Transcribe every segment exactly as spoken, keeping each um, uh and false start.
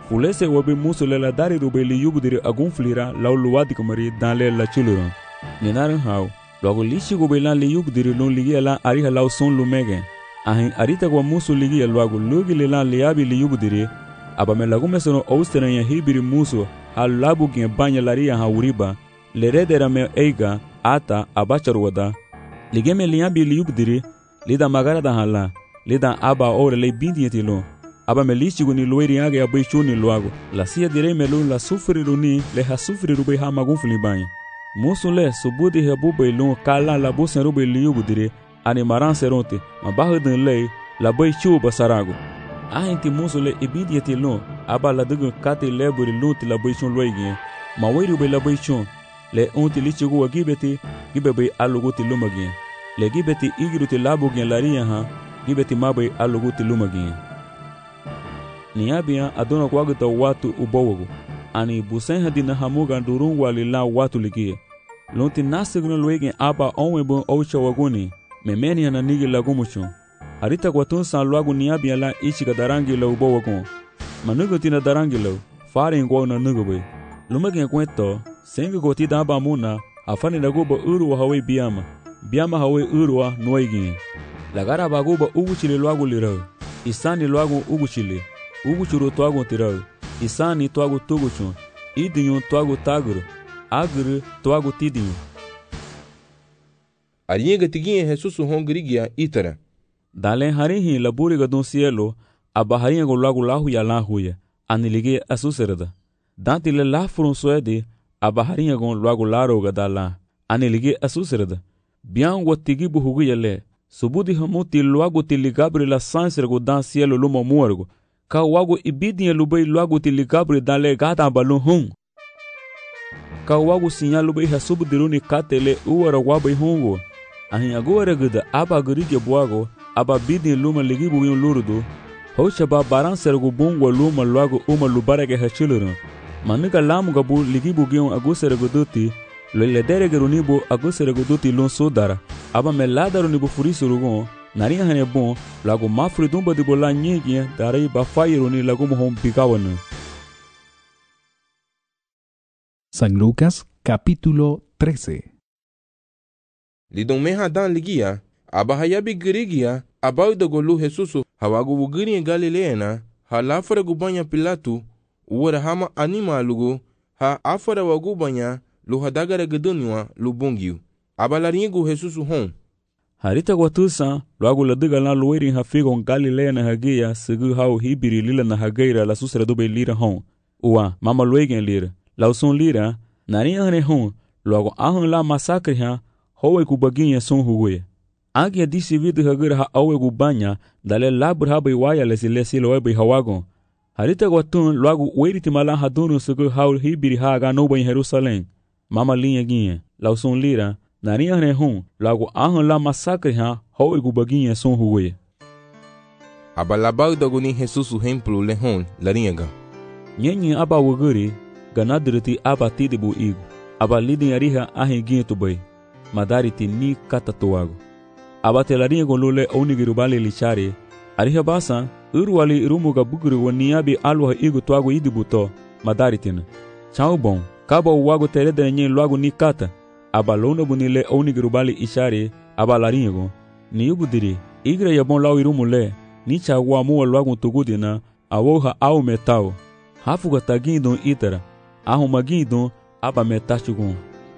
Fulese wabe muso le la dari rube li yubudiri agun flira lau luwadi kumari dan le la chuluron. Nenarin hau, luago lishi gobe lan li yubudiri lun ligi lan ariha lau son lumegen. Ahin arita kwa muso ligi luago lugi le lan liabi li yubudiri. Aba me lagu mesono austeren ya hibiri muso ha labu gen banya laria ha uriba. Le redera me eiga ata abacharwada. Ligeme liabi li yubudiri lida magara da hala. Lida aba ore le bindi yetilo. Aba me lishi guni lueri age abai chuni luago. La sia dire me lun la sufri luni le ha sufri rube ha magun fulibanya. Musu le subudi he bube lun kala la busen rube li yubudiri. Ani maran seronte ma bahudin le la bai chu basarago. Ahinti musu le ibidi yetilo. Aba la dugu kate leburi lunti la bai chun luegi. Ma wei rube la bai chun. Le unti lishi guwa gibeti gibebe aluguti lumagien. Le gibeti igiruti labu gen laria ha. Gibeti mabai aluguti lumagien. Niabia adona kwagita watu ubowogo. Ani busen hadina hamuga durun wali la watu ligie. Lonti nasigno luegen aba onwe bon oucha waguni. Memeni ana nigi lagumucho. Harita kwa tunsan luagu niabia la ichiga darangi la ubowogon. Manugo tina darangi la. Fare ngwa na nugobe. Lumagien kwento. Sengi goti daba muna. Afani naguba uruwa hawe biyama. Biyama hawe uruwa noigin. Lagara baguba uguchile luagu lirao. Isani luagu uguchile. Uguchuru tuagu tirau. Isani tuagu tuguchun. Idinyu tuagu taguru. Aguru tuagu tidinyu. Arienga tiguinha Jesus hongrigia itara. Dalen harihi laburi gadun cielo. Aba harienga lagu lahu ya lahuya. Anilige asuserada. Danti le lafurun suede. Aba harienga lagu laro gadala. Anilige asuserada. Bian watigi buhugu yale. Subudi hamuti luagu tiligabri la sansrego dan cielo luma muergo. Ka wago ibidinha lubai luagu tiligabri dan le gata balun hung. Ka wago sinha lubai hasubu diruni katele uara wabai hungo. Ahin agora gada aba gurige buago. Aba bidin luma ligibu yun lurudu. Hocha ba baran sergo bungwa luma luagu uma lubarege hachulurun. Manuka lamu gabu ligibu gion agusere duti. Lele derege runibu agusere duti lun sodara. Aba me ladaro nibu furisu rugon. Narinha hane bom, lago mafri dumba de bola nyingi, darei ba fairuni lago mohom pigawana. San Lucas, capítulo trece. Lidon meha dan ligia, aba hayabi girigia, abau da golu Jesusu, hawagu wugiri Galileena, ha lafara gubanya Pilatu, uwara hama anima lugu, ha afara wagubanya, lu hadagara gedunwa, lu bungiu. Aba laringu Jesusu hon. Harita kwa tusa, luagu ladiga na luweri hafigon Galilea na hagia, sigu hau hibiri lila na hageira la susra dube lira hon. Uwa, mama luegen lira. Lausun lira, nari hane hon, luagu ahun la masakri ha, howe kubaginya son huwe. Agia disi vidu hagira ha awe kubanya, dale labur habai waya lesi lesi loebai hawagon. Harita kwa tun, luagu weriti malan hadunu sigu hau hibiri haga noba in Jerusalem. Mama linha ginha, lausun lira, nari hane hon, lago ahun la masakri ha, howe kubaginya son huwe. Abalabau daguni Jesusu hemplu lehon, laringa. Nyenye aba wuguri, ganadriti aba tidibu igu. Aba lidin ariha ahin ginha tubay. Madariti ni katatuago. Aba telaringa lule onigirubali lichari. Ariha basa, urwali irumuga buguru waniabi alwa igu tuago idibuto, madaritina. Chao bon, kaba uwago terede nye luago ni kata. Aba lona bunile onigirubali ishari, aba laringo. Ni ubudiri, igre yabon lau irumule, ni chagwa muwa luago tugudina, awoha au metao. Hafuga tagindon itara, ahu magindon, aba metachugun.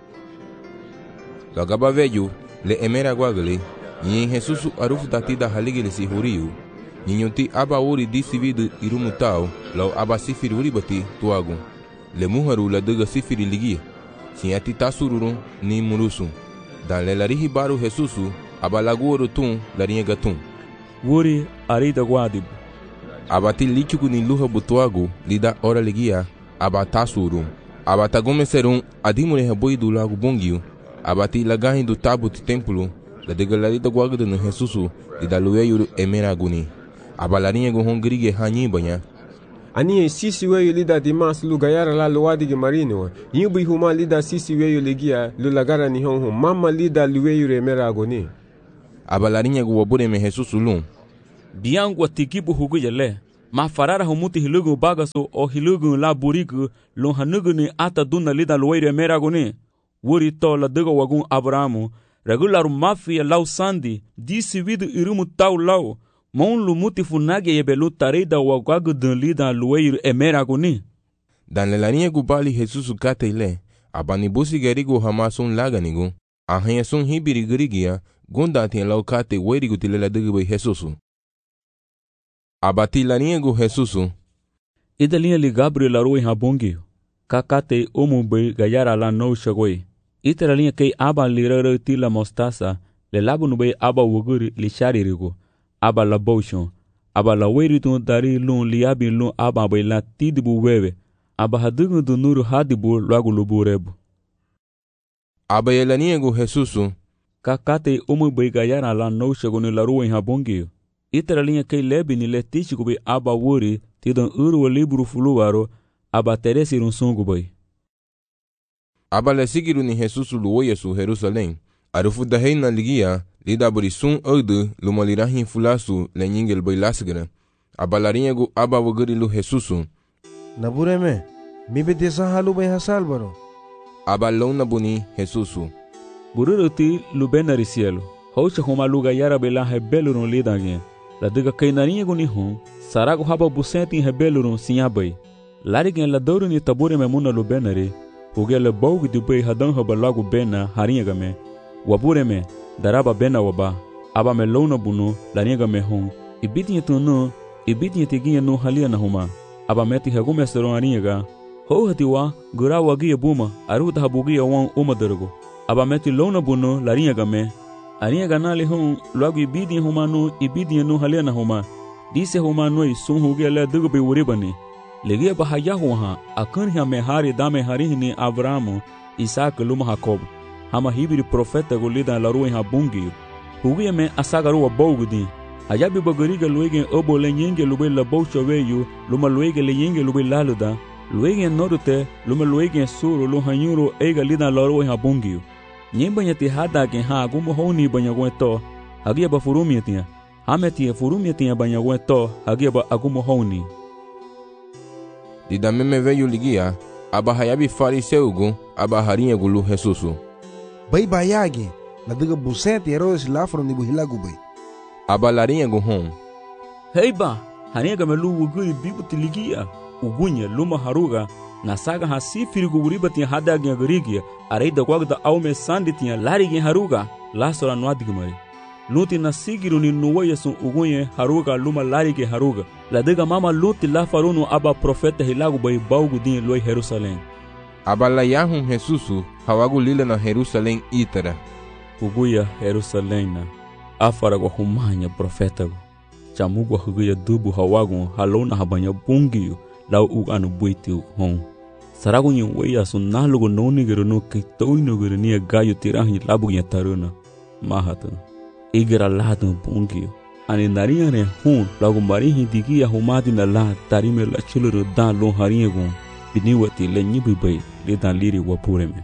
Lagaba veju, le emera guagli, nyi Jesusu arufu tatida haligile si huriu, nyinyuti aba uri disi vidu irumutao, lau aba sifiri uribati tuagu. Le muharu la duga sifiri ligia, sinyati tasururun ni murusu. Dan le larihi baru Jesusu, aba laguoru tun lariega tun. Wuri arida guadibu. Aba ti lichuku ni luha butuagu, lida ora ligia, aba tasurun. Aba tagume serun, adimune heboidu lagu bongiu. Abati lagahi do tabu ti templo, la degalarita guagda no Jesusu, di da lueyu emera guni. Abalarinha go hongrige hanyi banya. Ani sisi weyu lida dimas lugayara la luwadige marino. Yubi huma lida sisi weyu ligia lulagara ni honho. Mama lida lueyu emera guni. Abalarinha go wabure me Jesusu lun. Biangu atikibu hugu yale. ma farara humuti hilugu bagaso o hilugu la burigu lo hanugu ni ata duna lida loire meragoni wuri to la dego wagun Abrahamu regular mafia lau sandi disi vidu irumu tau lau mon lumuti funage yebelu tarida wagagu dun lida loire emeragoni. Dan le larinha gubali Jesus kate ile abani busi gerigo hamasun laganigu ahanya sun hibiri gerigia gunda tien lau kate werigu tilela dego Jesus. Abati larinha gu Jesus ida linha li Gabriel aroi habongi kakate omu be gayara la no shagoi ita linha kei aba lirara tila mostasa le labu no be aba wuguri li sharirigo aba la boshon aba la weritu dari lun li abi lun aba be la tidibu wewe aba hadugu du nuru hadibu lagu luburebu. Aba yelania gu Jesus kakate omu be gayara la no shagoni la roi habongi ita linha kei lebi ni le tichigu be aba wuri tidon uru libru fuluaro aba teresi run sungu bai. Aba le sigiru ni Jesus luoye su Jerusalém arufu da reina ligia lida burisun ode lumalirahin fulasu le nyingel bai lasgara aba larinha gu aba wuguri lu Jesus nabureme mi betesa halu bai hasal baro aba lona buni Jesus bururuti lu benari cielo hocha homa luga yara bela hebelurun lidagin la diga kainarinha gu ni hum sarago haba busenti hebelurun sinyabai larigen la doru ni tabure memuna lu benari ugele baugu di bai hadan haba lagu bena harinha game wabure me daraba bena waba aba me lona bunu larinha game hum ibitinha tunu ibitinha tiginha no halia na huma aba meti hagume seron harinha ga ho hatiwa gura wagi buma aruta habugi wan umadargo aba meti lona bunu larinha game harinha ganali hum lagu ibitinha huma no ibitinha no halia na huma dise huma no sun hugele dugo be uribani legia bahaya huha akan hia me hari dame hari ni Abrahamu Isaac luma Jacob hama hibiri profeta golida la ruha bungi hugia me asagaru wa bogudi ayabi bagariga luege obo le nyenge lube la boucho weyu luma luege le nyenge lube laluda luege norute luma luege suru lu hanyuro ega lida la ruha bungi nyemba nyati hada ke ha gumo honi banyagweto hagia ba furumiatia hameti furumiatia banyagweto hagia ba agumo honi. Dida meme veio ligia aba hayabi fariseugu aba harinha gulu Jesus bai bayagi la diga busenti herodes lafro ni buhilagu bai aba larinha gu hom heiba harinha gamelu wugui bibuti ligia ugunya luma haruga na saga hasifiri gu uribati hadagia garigia areida gwagda aume sanditia larigi haruga lasora nwadigmari luti na sigiru ni nuwaya sun ugunye haruga luma larige haruga la diga mama luti la farunu aba profeta hilagu bai baugu din loi Jerusalém aba la yahum Jesus hawagu lila na Jerusalém itara uguya Jerusalém na afara go humanya profeta go chamugo huguya dubu hawagu halona habanya bungi lau uganu buiti hon saragu nyi weya sun nalugo nonigeru no kitoino geru ni gayo tirahi labu nya taruna mahatu igera lado bungi ani narinha ne hun lagu marihi digia humadi na la tarime la chuluru dan lo harinha gon biniwati le nyibi bai le dan liri wapureme.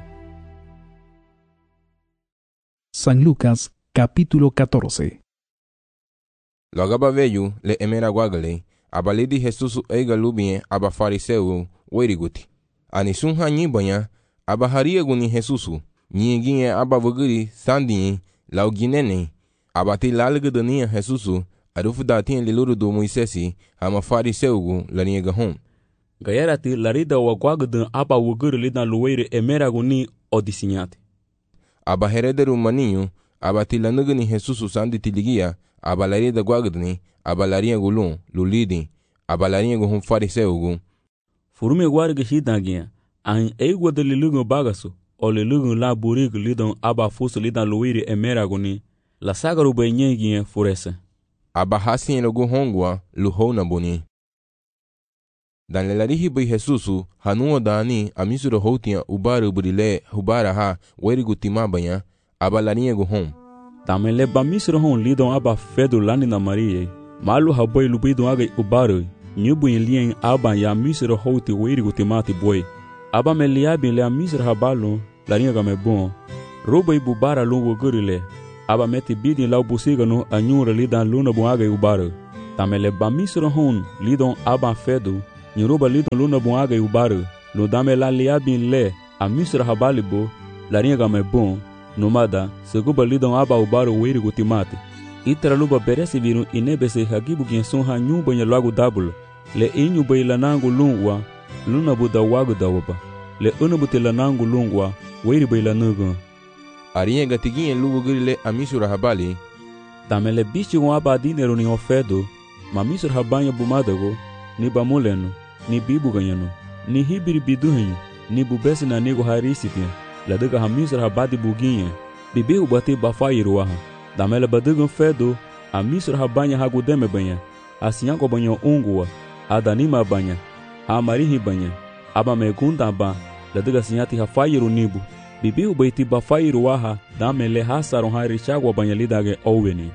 San Lucas capítulo catorce. Logo aba veio le emera guagale abalidi Jesus eiga lubien aba fariseu weriguti ani sun hanyi banya aba haria guni Jesus nyingi aba vuguri sandin lauginene abati lalga dania Jesus arufu datin liluru do Moisesi hama fariseugu larinha gahom gayarati larida wa gwagdan aba wuguru lidan luweire emera guni odisinyati aba herederu maninho abati lanugani Jesus sandi tiligia aba larida gwagdani aba larinha gulun lulidi aba larinha gahom fariseugu furume gwarga hidangia an eigwa de lilugu bagasu o lilugu la burigu lidan aba fusu lidan luweire emera guni la sagaru bai nyengi furese aba hasin logo hongwa luhona boni dan le larihi bai Jesus hanuwa dani amisuro hotia ubaru burile hubara ha werigu timabanya aba larinha go hom tamele ba misro hon lidon aba fedu lani na marie malu habai lubido aga ubaru nyubu lien aba ya misro hoti werigu timati boy aba meliabi le misro habalu larinha ga me bon roba ibubara lungo gurile aba meti bidin lau busiga no anyura lidan luna buaga ubaro Tamele ba misro hon lidon aba fedo, nyoruba lidon luna buaga yubaru, lo dame la liabin le, a misro habalibo, la ringa me bon, nomada, seguba lidon aba ubaru wiri gutimate. Itra luba beresi viru inebese hagibu genson ha nyumba nya lagu dabul, le inyu bay lanangu lungwa, luna buda wagu dawaba, le unabuti lanangu lungwa, wiri bay lanugu. Arinha gatiguinha lugo grile a misura habali. Tamele bichi gon aba dinero ni ofedo, ma misura habanya bumadago, ni bamuleno, ni bibu ganyano, ni hibiri biduhenyo, ni bubesi na nego harisitia, la dega ha misura habadi buginha, bibi ubati bafayiru waha. Damele badugun fedo, a misura habanya hagudeme banya, a sinyanko banyo ungua, a danima banya, a marihi banya, aba megunda ba, la dega sinyati hafayiru nibu. Bibi ubaiti bafayiru waha, damele hasaron ha richagwa banya lidage oweni.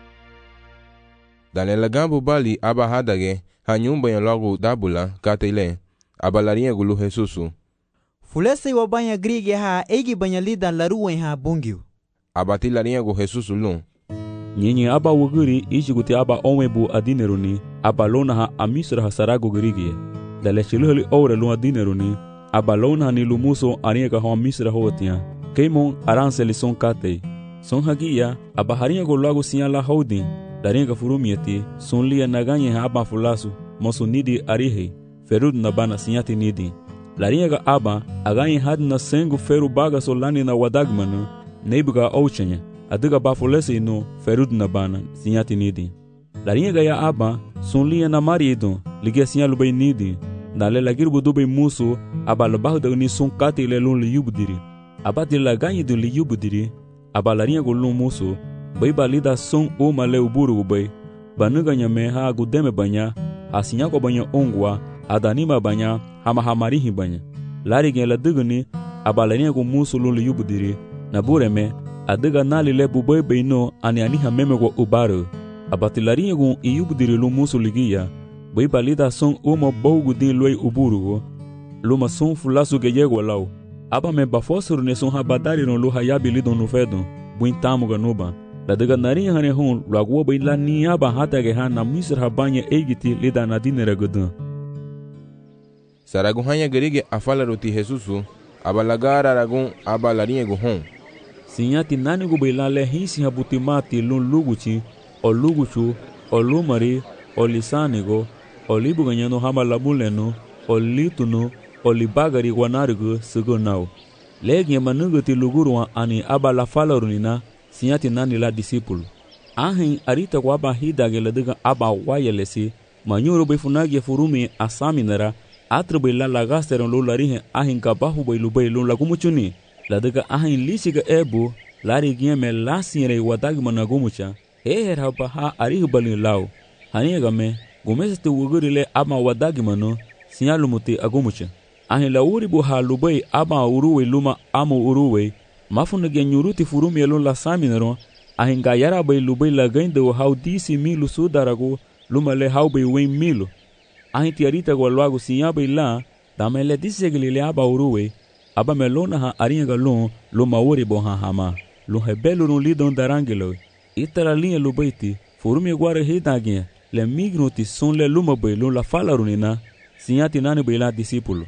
Danela gambu bali aba hadage, ha nyumba ya lagu dabula, katele, aba larinha gulu Jesusu. Fulese wa banya grige ha egi banya lida laruwe ha bungiu. Abati larinha gu Jesusu lun. Nyinyi aba wuguri ishi guti aba onwebu adineruni, aba lona ha amisura ha sarago grigie. Dale chiluheli ore lun adineruni, aba lona ha nilumuso arinha ha amisura hotia. Keimon aranseli son kate. Son hagia, aba harinha gu lagu sinyala houdin. Darinha furumieti, son lia naganye ha aba fulasu, mosu nidi arihe, ferud nabana sinyati nidi. Larinha aba, aganye had na sengu feru baga solani na wadagmanu, Nebuga ouchenya, adiga bafulese no ferud na bana, sinyati nidi. Larinha ya aba, sunlia na marido, ligia sinyalu bay nidi. Dale lagirbu dubay musu, aba labahu da ni sun kati le lun li yubdiri. Aba di laganyi du li yubdiri, aba larinha go lun musu, bay balida sun uma le uburu bay. Banuga nyame ha gudeme banya, ha sinyako banya ongwa, adanima banya, hama hamarihi banya. Lari gen la diguni, aba larinha go musu lun li yubdiri. Na bureme, adiga nali le bubay beino ani aniha memego ubaru. Abatilarinha gun iyubdiri lu musu ligia, bay balida son uma bougu din luay uburugo, luma son fulasu geyego lau. Aba me bafosuru ne son habadari no lu hayabi lidon nufedon, buin tamu ganuba. La diga narinha hane hun, luagua bay la ni aba hatage ha na misr habanya egiti lida nadinere gudun. Saraguhanya gerige afala roti Jesusu, aba lagara ragun aba larinha gu hon. Sinyati nani gubailale hisi habutimati lun luguchi, o luguchu, o lumari, o lisanigo, o libuganyano hama labuleno, o lituno, o libagari wanarigo sigonau. Legi manuguti luguruwa ani aba la falarunina, sinyati nani la disipulu. Ahin arita kwa aba hidage ladiga aba wayelesi, manyuru bifunagi furumi asaminera, atrubi la lagasteron lularihe ahin kabahu bailubay lun lagumuchuni. Ladiga ahin lisiga ebu, lari gieme lasire wadagma nagumucha, eher haba ha arihubalin lau. Haniagame, gumesete wugurile ama wadagmano, sinyalumuti agumucha. Ahin la uribu ha lubay ama uruwe luma amu uruwe, mafunagia nyuruti furumi elun la saminero, ahin gayara bay lubay la gaindu hau disi milu sudarago, luma le hau bay wen milu. Ahin tiarita gwaluago sinyabay la, damele disegilile aba uruwe, aba melona ha arinha lun lu mawuri bo ha hama lu hebelu no lidon darangelo itara linha lu baiti furumi guare hidagia le mignuti son le luma bay lu la falarunina sinyati nani bay la discípulo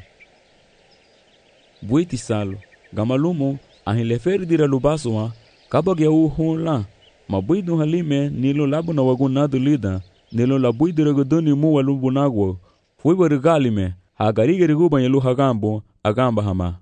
buiti salo gamalumo ahin le fer dira lu baswa kabagia u hon la ma buidu halime nilo labu na wagunado lida nilo la buidira godoni mu walu bunagwo foi barigalime ha garigeri gubanha lu hagambo agamba hama.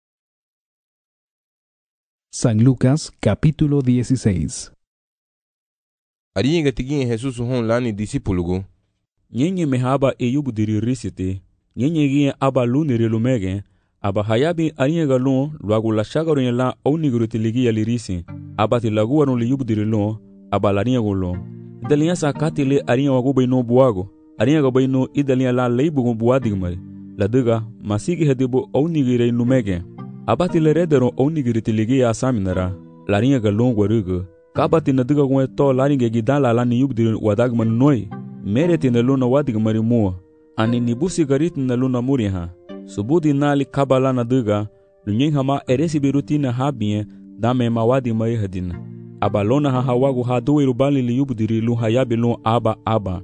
San Lucas capítulo dieciséis. Arinha gatiguinha Jesusu hon lani discípulugo. Nyenye mehaba eyubudiri risite, nyenye gie aba luniri lumege, aba hayabi arinha galon luagu la shagaron la onigruti ligia lirisi, aba tilaguaron liyubudiri lon, aba larinha golon. Idalinya sa katile arinha wagubay no buago, arinha gabay no idalinya la leibugon buadigmari, la diga masigi hedibo onigirei lumege. Abati le redero onigiriti ligi asaminara, larinha galon guarugo, kabati na diga gwe to larinha gidala la ni yubdiri wadagman noi, mereti na luna wadigmari mua, ani nibusi garit na luna muriha, subudi nali kabala na diga, lunyen hama eresi birutina habie, dame ma wadigmari hadina. Abalona ha hawagu ha duwe rubali li yubdiri lu hayabi lu aba aba,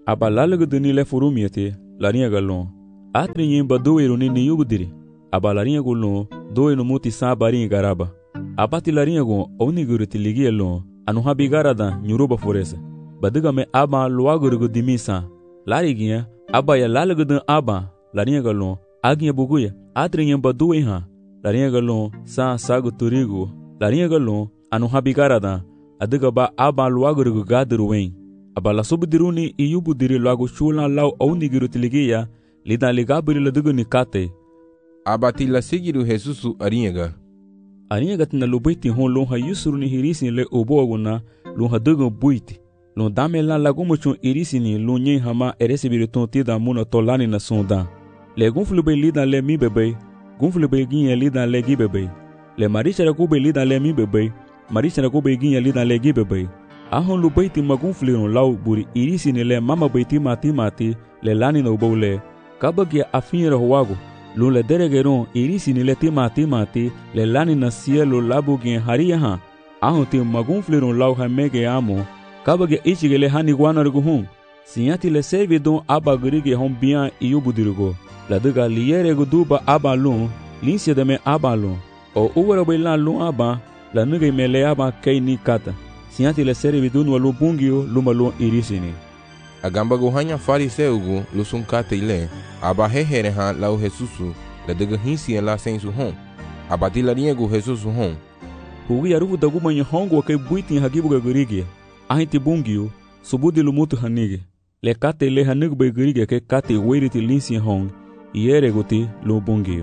aba lalagduni le furumiete larinha galon atrinyin ba doero ni niyubdiri aba larinha golon doeno muti sa barinha garaba abati larinha go onigurti ligielon anu habigarada nyuruba foresa badiga me aba luagurgo dimisa lariginha aba ya lalagdan aba larinha galon aginha buguya atrinyin ba doeha larinha galon sa sago turigo larinha galon anu habigarada adiga ba aba luagurgo gadruwen aba la subdiruni iyubudiri lago chula lau onigurutiligia lida ligabiri la dugu nikate abati la sigiru Jesusu arinhaga arinhaga tina lubaiti hon lonha yusuruni hirisini le oboguna lonha dugu buiti lon dame la lagumuchun irisini lonye hama eresibiri tontida muna tolani na sonda le gunflube lida le mi bebe gunflube ginha lida le gibebe le marichara kube lida le mi bebe marichara kube ginha lida le gibebe ahon lu baiti magun fliron lau buri irisini le mama baiti mati mati le lani no bole kabagia afinra huago lu le deregeron irisini le ti mati mati le lani na cielo labugen haria ha ahon ti magun fliron lau hamege amo kabagia ichigele hani guanargo hun sinyati le servidon abagurige hon bien iyubudirgo la duga lierego duba abalun linsia de me abalun o uwara bailan lun aba la nuga mele aba kaini kata sinyati le servidon walu bungio lumalun irisini agamba gohanya fariseugo lusun kata ile aba hehere ha lau Jesusu la duga hinsi la sensu hon abati la riego Jesusu hon hugi arufu dagu manya hongo ke buiti hagibu gurige ahiti bungio subudi lumutu hanige le kate le hanig begurige ke kate weriti linsi hon iere goti lo bungio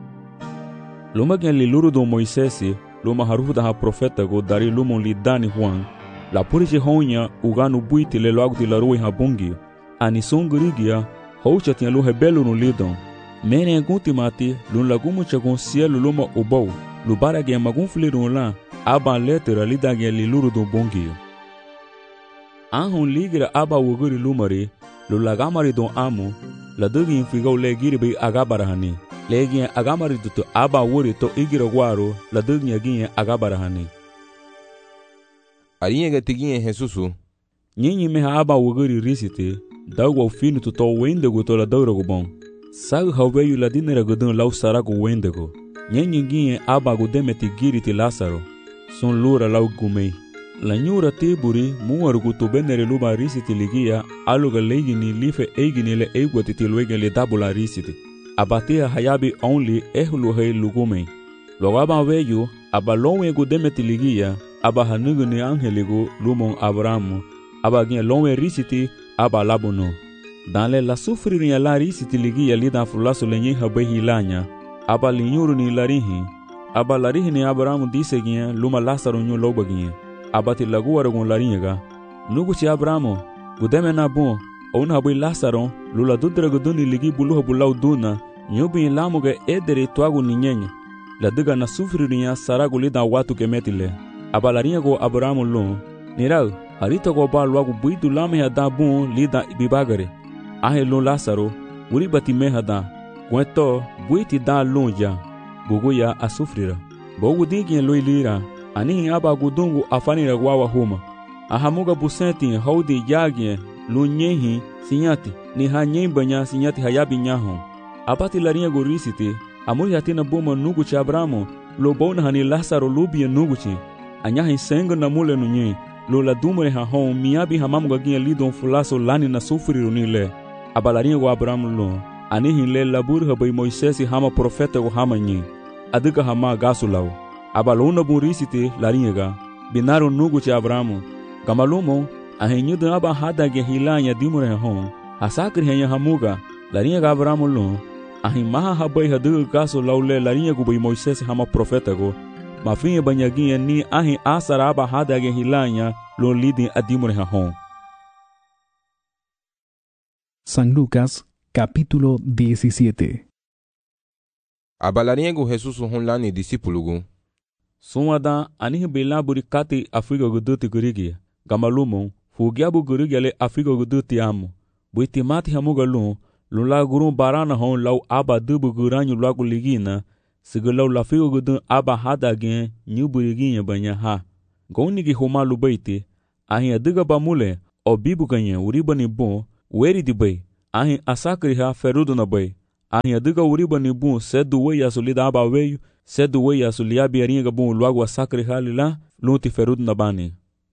luma gen li luru do Moisesi luma harufu da ha profeta go dari lumon li dani Juan la purije honya uganu buiti le logo de la rua ha bungio ani songurigia houcha tinha lu rebelo no lidon mene guti mati lun lagumu chagon cielo luma ubau lubara gen magun flirun la aba letra lida gen li luru do bungio ahon ligira aba wuguri lumari lu lagamari don amo la dugi infigau le giribi agabarahani legi agamari duto aba wuri to igira guaro la dugi agin agabarahani arinhaga tiguinha Jesusu nyinyi me aba wuguri risite dagwa finu to to wendego to la daurago bom sag haweyu la dinera godon lau sarago wendego nyinyi gin aba go demeti giriti Lázaro son lura lau gumei la nyura tiburi muargu to benere luba risiti ligia aluga legini life egini le egwati tilwege le dabula risiti abatia hayabi only ehlu hay lugume logaba weyu abalonwe go demeti ligia aba hanugu ni angeligo lumon abramu aba gin lonwe risiti aba labuno dans la sufriria la risiti ligia lida fulaso lenye habe hilanya aba linyuru ni larihi aba larihi ni abramu dise gin luma Lázaro nyu lobagin abati lagu aragon larinhaga nugu ci Abramo gudeme na bon ona habu Lázaro lula dudra guduni ligi bulu bulau duna nyubi lamuga edere tuagu ninyenya la diga na sufriria saragu lida watu kemetile abalarinha go Abramo lo nirau harita go ba luagu buidu lame hada bon lida bibagare ahe lo Lázaro uri bati mehada gweto buiti da lonja buguya asufrira bogu digi lo ilira ani aba gudungu afanira gwawa huma ahamuga busenti haudi yagye lunyehi sinyati ni hanyembanya sinyati hayabi nyaho apati larinha gorisite amuri hatina boma nugu cha Abramo lo bona hani Lázaro lubi nugu anyahi senga na mule nunye lo la dumre ha hon miabi hamamuga ginha lidon fulaso lani na sufriru nile abalarinha go Abramo lo ani hinle labur habai Moisés hama profeta go hamanyi adiga hama gasulau abalona burisite larinhaga binaro nugu ci Abramo gamalumo ahenyuda aba hadage hilanya dimure hon asakri henya hamuga larinhaga Abramo lo ahimaha habai hadu gaso laule larinhago bai Moisés hama profeta go mafinha banyaginha ni ahi asara aba hadage hilanya lo lidi adimure hon. San Lucas capítulo diecisiete. Abalarinhago Jesusu hon lani discípulo Sumada anihi bela burikati Afrika guduti gurigi gamalumon fugiabu gurigi le Afrika guduti amo buiti mati hamuga lun lula gurun barana hon lau aba dubu guranyu lagu ligina sigalau la Afrika gudun aba hada gen nyu burigi banya ha gonigi homa lubaiti ahi adiga bamule o bibu ganye uribani bon weri di bay ahin asakriha ferudo na bay ahin adiga uriba ni bun sedu we yasu lida aba weyu sedu we yasu liabi aringa bun luago asakriha lila lunti ferudo na bani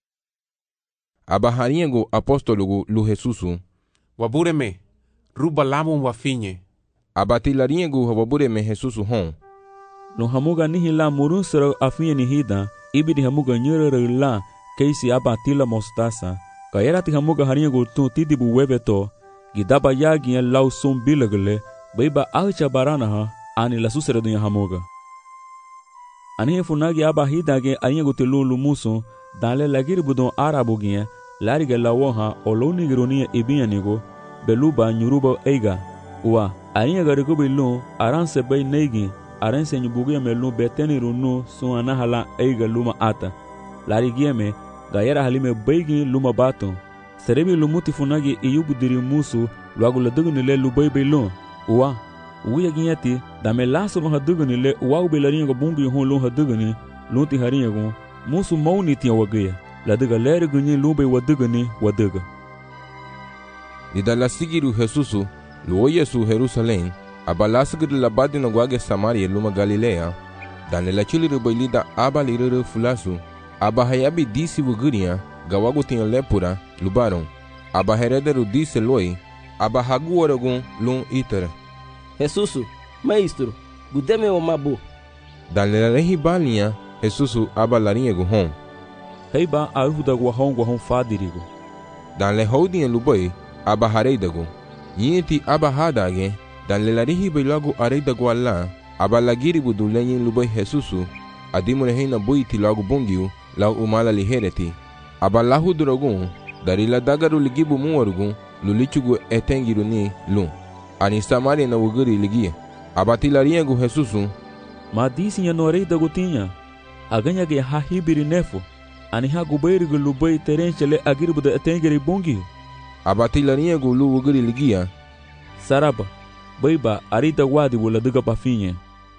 aba haringo apostologo lu Jesusu wabureme ruba lamun wafinye aba tilaringo wabureme Jesusu hon lu hamuga nihi la murun sero afinye ni hida ibidi hamuga nyere la keisi aba tila mostasa kayera ti hamuga haringo tu tidibu webeto gidaba yagi en lau sum bilagle baiba acha barana ha ani la susere dunya hamoga ani funagi aba hidage aringo tilu lumuso dale lagir budon arabu gie lariga lawoha oloni gironia ibianigo beluba nyuruba eiga wa aringa garigo bilu aranse bay neigi aranse nyubugia melu beteni runu suana hala eiga luma ata larigieme gayera halime beigi luma bato serebi lumuti funagi iyubudiri musu luago la dugunile lubay belu wa uya giati dame laso no hadugunile wa ubelaringa bungi hon lo haduguni luti haringa musu mauni tia wagaya ladiga leri gunyi lube wadugani wadaga ida la sigiru Jesusu luo Yesu Jerusalem aba la sigiru la badi no gwage Samaria luma Galilea dane la chiliru bailida aba liriru fulasu aba hayabi disi wuguria gawago tinha lepura lubaron aba herederu disi loi aba hagu oragun lum itere Jesusu maestro gudeme o mabu dane la rehi balinha Jesusu aba larinha guhon heiba aruda guahon guahon fadirigo dan le houdin luboy aba hareidago yinti aba hadage dan le larihi belago areidago alla aba lagiri budu lenyin luboy Jesusu adimune heina boiti lago bongiu la umala lihereti aba lahu drogun darila dagaru ligibu muwarugun lulichugu etengiru ni lu ani Samaria na wuguri ligia aba tilariengo Jesusu ma disi no areidago tinha aganya ge hahibiri nefo ani ha gubairigo lubay terenchele agirbuda etengeri bongi abatilaniego lu wuguri ligia saraba baiba arida wadi wala diga pafinye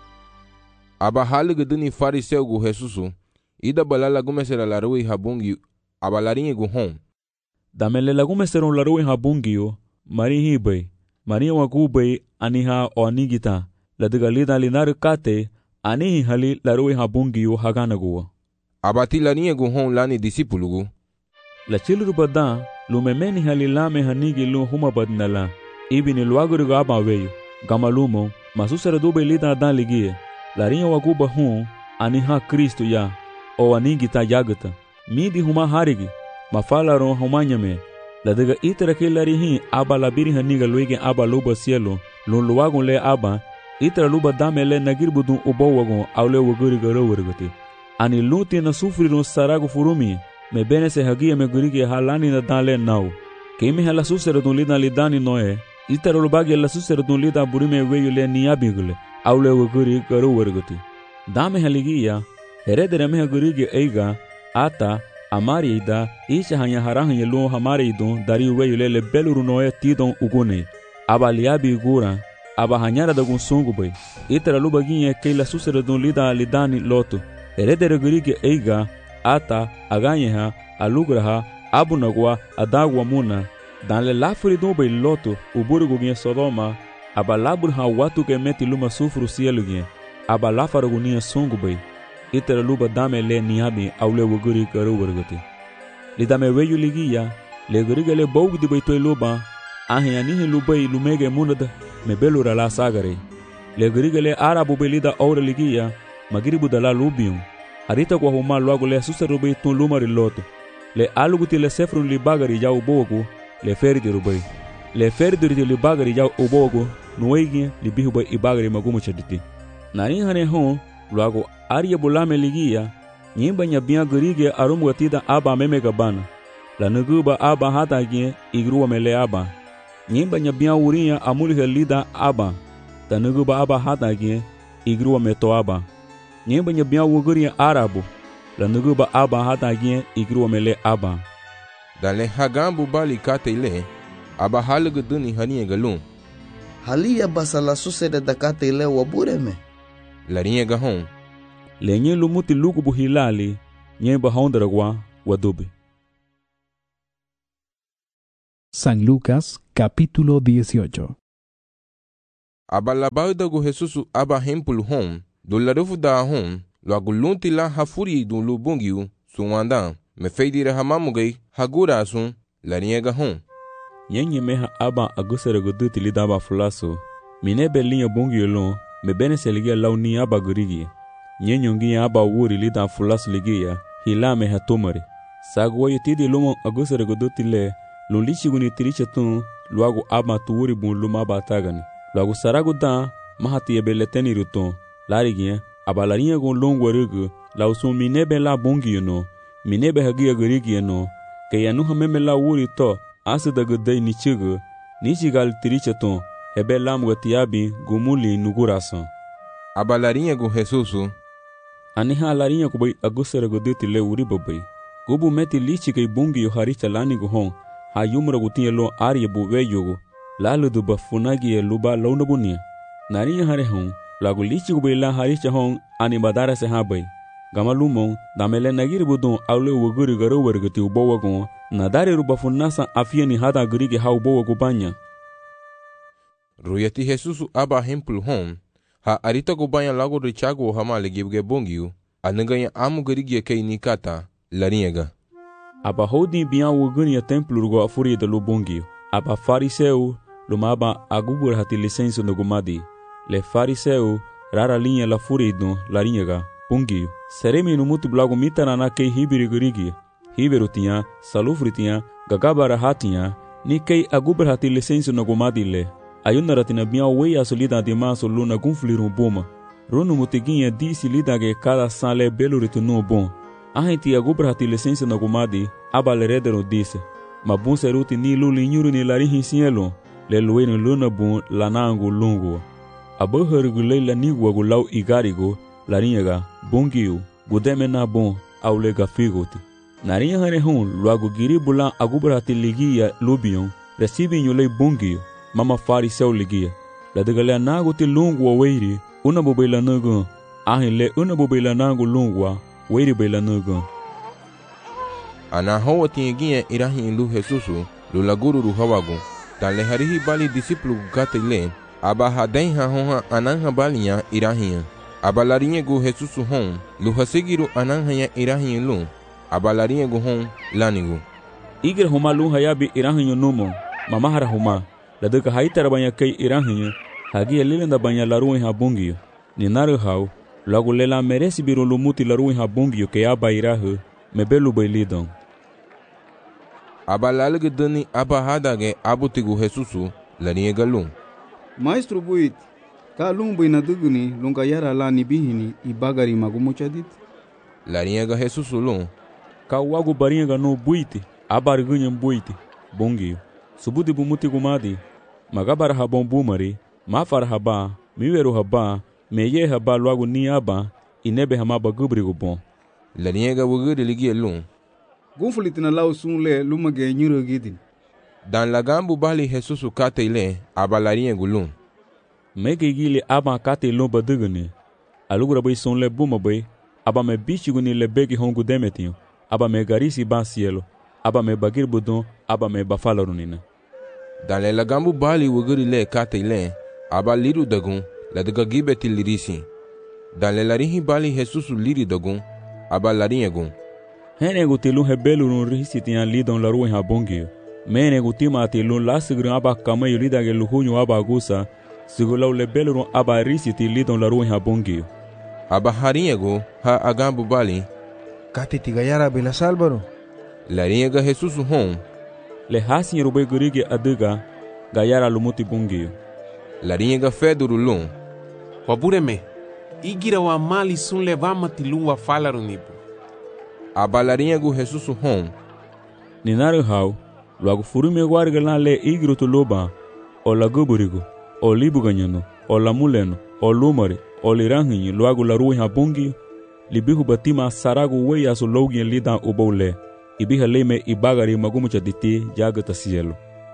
aba halige duni fariseu gu Jesusu ida balala gumesera la rui habungi abalaringe gu hon damele la gumesera la rui habungi mari hibai mari wagubai ani ha onigita la diga lida linar kate ani hali la rui habungi haganago abatilaniego hon lani disipulugu la chilru bada lumemeni halilame hanigi lu huma badnala ibini luaguru gaba weyu gamalumo masusera dube lida dan ligie larinha waguba hum aniha Kristo ya o anigi ta yagata midi huma harigi mafalaro humanyame ladiga itera ke larihi aba labiri haniga luige aba luba cielo lu luagun le aba itera luba damele nagirbudun ubowagun awle waguri garo wargati ani luti na sufriru saragu furumi me bene se hagia me gurigi halani na dale nau kemi hala susera dun lida lidani noe itera lubagi la susera dun lida burime weyu le niabigule awle waguri garo wargati dame haligia heredere me gurigi eiga ata amari ida isha hanya harang yelu hamari idon dari weyu le beluru noe tidon ugune aba liabi gura aba hanyara da gunsungu bay itera lubagi ke la susera dun lida lidani lotu heredere gurigi eiga ata aganyeha alugraha abunagwa adagwa muna danle lafuri do bay loto uburugo gye Sodoma aba laburha watu ke meti luma sufru sielugie aba lafarugo nia songu bay itera luba dame le niabi awle wuguri karo wargati lidame weyu ligia le guriga le bawgdi bay toy luba ahya ni lubay lumege munada me belura la sagare le guriga le arabu belida awre ligia magiribu dala lubium arita kwa huma luago le susaru bay ton lumari loto le aluguti le sefrun li bagari jaw bogo le ferdi rubay le ferdi li bagari jaw obogo nuegi li bihu bay ibagari magumu chaditi nani hane ho luago ariya bulame ligia nyimba nyabia gurige arumu watida aba meme gabana la nuguba aba hata gie igruwa mele aba nyimba nyabia uria amuli helida aba ta nuguba aba hata gie igruwa meto aba nyimba nyabia wuguria arabu la nuguba aba hata gie igruwa mele aba dale hagambu bali kate ile aba halugu duni hanie galum halia basala susere da kate ile wabureme la rinha gahon lenye lumuti lugu buhilali nye bahondragwa wadubi San Lucas capítulo dieciocho. Abalabauda gu Jesusu aba hempul hom, do larufu da hom, lo agulunti la hafuri do lu bungiu, suwanda, me feidire hamamugay, hagura sun, la niega hom. Yenye meha aba agusere guduti lidaba fulaso, mine belinha bungi yolon, me bene seligia lau ni aba gurigi. Yenye ngi aba wuri lida fulaso ligia, hila meha tomare. Sagu yutidi lumo agusere guduti le, lo lichiguni tiricha tun, luagu aba tuuri bun luma aba tagani. Luagu saragu da, mahati ebeleteni ruton, larigia, aba larinha gon longo rugu, lau sun mine be la bungi yono, mine be hagia gurigi yono, ke yanu hameme la wuri to, asa da gudai ni chigu, ni chigal tiricha ton, hebe lam gatiabi gumuli nugurasan. Abalarinha gu Jesusu, aniha larinha kubai agusere guduti le uri babai. Gubu meti lichi kay bungi yo haricha lani gu hon, ha yumra gutinye lo arye buwe yogo, lalu du bafunagi ye luba launa bunia. Narinya hare hon, lagu lichi kubai la haricha hon, ani badara se habai. Gama lumon, damele nagiri budon aule waguri garo wargati ubawa gon, nadare ruba funasa afia ni hada gurigi ha ubawa gubanya. Ruyati Jesusu aba hempul hom, ha arita gubanya lagu richago hamale gibge bungiu, anaganya amu gurigi kay nikata, lariega. Aba hodi biya wuguni ya templo rugo afuri de lubungi. Aba fariseu luma aba agubur hati lisenso no gumadi. Le fariseu rara linha la furi do lariega bungi. Seremi no mutu blago mitana na kei hibiri gurigi. Hibiru tinha, salufri tinha, gagabara hatinha, ni kei agubur hati lisenso no gumadi le. Ayuna ratina biya wei asolida de maso luna gunfliru boma. Runu mutiginha disi lida ge cada sale belo ritunu bom. A gente agubra hati licença na gumadi, aba leredero disse. Ma bun seruti ni luli nyuru ni lari hinsielo, le lueno luna bun lanango lungo. Aba hergulei la nigua gulau igarigo, larinhaga, bungiu, gudeme na bun, au lega figoti. Narinha hane hun, luago giri bulan agubra hati ligia lubion, recibe nyulei bungiu, mama fariseu ligia. La degalea nago ti lungo weiri, una bobela nago, ahin le una bobela nago lungwa, weiri bela nugo. Ana hoa tinha irahi lu Jesusu, lu laguru ru hawagu, dan le harihi bali disiplu gate le, aba haden ha honha ananha balinha irahi. Aba larinha gu Jesusu hon, lu hasigiru ananha irahi lu, aba larinha gu hon lanigu. Igre huma lu hayabi irahi numo, mamahara huma, la duka haitara banya kay irahi, hagi elilenda banya laruin habungi, ni naru hau, logo lela merece biru lumuti laru em rabungio que aba irahu, me belo bailidão. Aba lalga dani aba hadage abutigu Jesusu, larinha galum. Maestro buit, ka lum boi na duguni, lunga yara la ni bihini, i bagari magumuchadit. Larinha ga Jesusu lum. Ka wago barinha ga no buite, aba argunha buite, bongio. Subudi bumuti gumadi, magabara habon bumari, mafara haba, miweru haba, meye haba logo ni aba inebe hamaba gubrigo bom. Larinha wuguri ligi lum. Gunfulitina lau sunle lumage nyuro gidin. Dan lagambu bali Jesusu kate ile aba larinha gulum. Mege gile aba kate lomba dugune. Alugura bai sunle buma bai, aba me bichiguni le begi hongu demetinho, aba me garisi ba cielo, aba me bagir budon, aba me bafalarunina. Dan le lagambu bali wuguri le kate ile aba liru dagun. La daga gibeti lirisi. Dan le larinhi bali Jesusu liri dagun, aba larinha gun. Hene gutilu hebelu no risi tinha lidon la rua em rabongio. Mene gutima atilu la sigru aba kama yulida ge luhunyo aba agusa, sigula le belu no aba risi ti lidon la rua em rabongio. Aba harinha gu ha agambu bali. Kati tigayara bela salvaro. Larinha ga Jesusu hom. Le hasin rube gurige adiga, gayara lumuti bungio. Larinha ga feduru lum. Wabureme, igira wa mali sun levama tilu wa falaru nipo. Aba larinha gu Jesusu hom. Ninaru hau, logo furume guarga lan le igro tu loba, o la guburigo, o libu ganyano, o la muleno, o lumare, o liranhinho, logo la rua em rabungi, libihu batima saragu wei aso logi en lidan uboule, ibiha leme ibagari magumucha diti jagata cielo.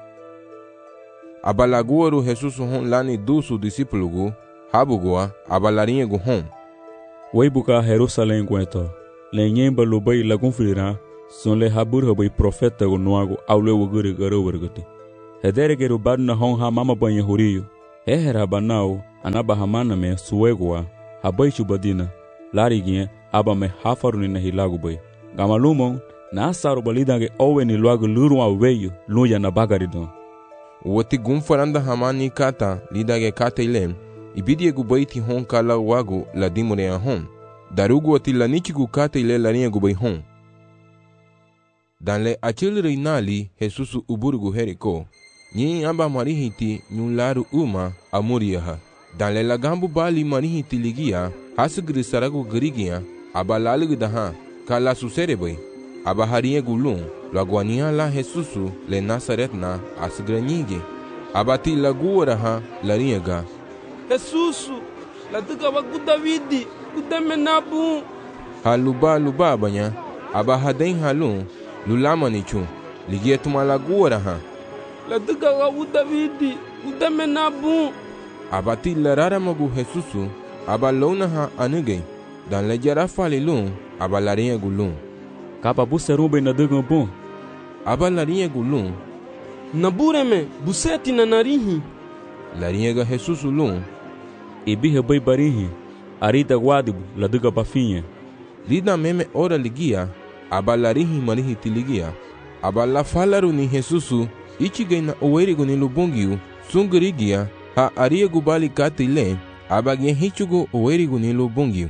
Abalaguaru Jesusu hon lani dusu disipulugu, habugua, abalarinha gu hon. Weibuka Jerusalém guento, lenyemba lubai lagun filira, son le habur habai profeta gu nuagu aule wuguri garo wargati. Hedere rubado na hon ha mama banhe huriyo. Ehera banao anaba hamana me suegwa. Habai chubadina. Larigien aba me hafaruni na hilagu bay. Gamalumon na asaru balidange owe ni luagu lurwa weyo luya na bagaridon. Woti gumfaranda hamani kata lidage kata ilem. Ibidie gubaiti hon kala wagu la dimore a hon. Darugu wati la nichigu kata ile la rinha gubay hon. Dan le achil reinali Jesusu uburgu heriko. Nyi amba marihiti nyularu uma amuriyaha. Dan le lagambu bali marihiti ligia hasgri saragu grigia aba lalu daha kala susere bay. Aba harinha gulun laguania la Jesusu le Nazaret na asgranyige. Aba ti laguaraha la rinha Jesusu la tuka wagu Davidi kudeme nabu. Haluba luba banya aba hadain halun lulama nichu ligia tumalaguaraha la tuka wagu Davidi kudeme nabu. Aba ti la rara magu Jesusu aba launaha anuge dan le jara falilun aba la rinha gulun. Kapa buseru be na dugan bon. Aba la rinha gulun. Nabureme buseti na narihi. La rinha ga Jesusu lun. Ibi hebai barihi. Arita guadibu la duga bafinha. Lida meme ora ligia aba la rihi marihi tiligia. Aba la falaru ni Jesusu ichige na oerigo ni lubungiu sungrigia ha aria gubali katile aba gen hichugo oerigo ni lubungiu.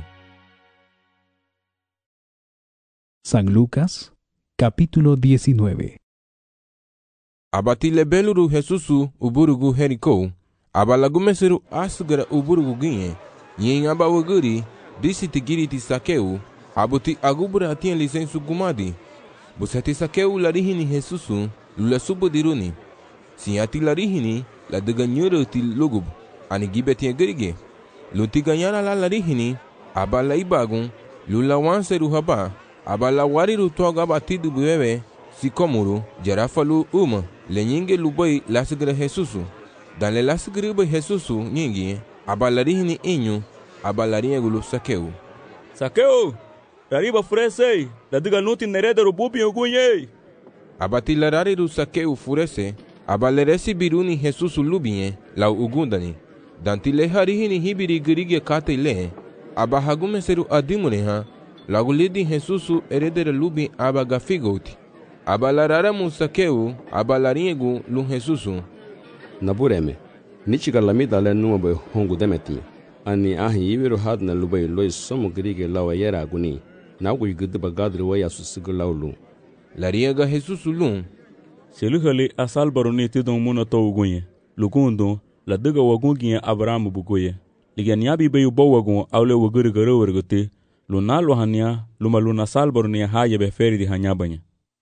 San Lucas, capítulo diecinueve. Abatile beluru Jesusu uburugu heriko. Abalagumeseru asugara uburugu ginye. Yen aba waguri disi tigiri ti sakeu. Abuti agubura atien lisensu gumadi. Busati sakeu larihini Jesusu lula subudiruni. Siati larihini la deganyuru ti lugub. Ani gibeti gerige. Luti ganyara la larihini abala ibagun lula wanseru haba. Abala wariru toga batidu bebe sikomuru jarafalu uma lenyinge lubai lasgre Jesusu. Dan le lasgre be Jesusu nyingi abalarihini inyu abalarinha gulu sakeu. Sakeu! Rariba furese, la diga nuti nerede rububi ogunye. Abati larariru sakeu furese, abaleresi biruni Jesusu lubinye la ugundani. Danti le harihini hibiri gerige kate le, abahagumeseru adimureha. Lagulidi Jesusu eredere lubi aba gafigoti. Aba larara musakeu aba laringu lu Jesusu. Nabureme. Nichiga lamida le nuobe hongu demeti. Ani ahi ibiru hadna lubai lois somo grige lawa yera aguni. Nagu yigudu bagadri waya susigu laulu. Lariega Jesusu lun. Seluhale asal baroni tidon muna to ugunye. Lugundo la diga wagungiye Abraham bugoye. Liganiabi bayu bawagun awle waguri garo wargote. Luna lohania luma luna salbornia haye be feri di hanyabanya.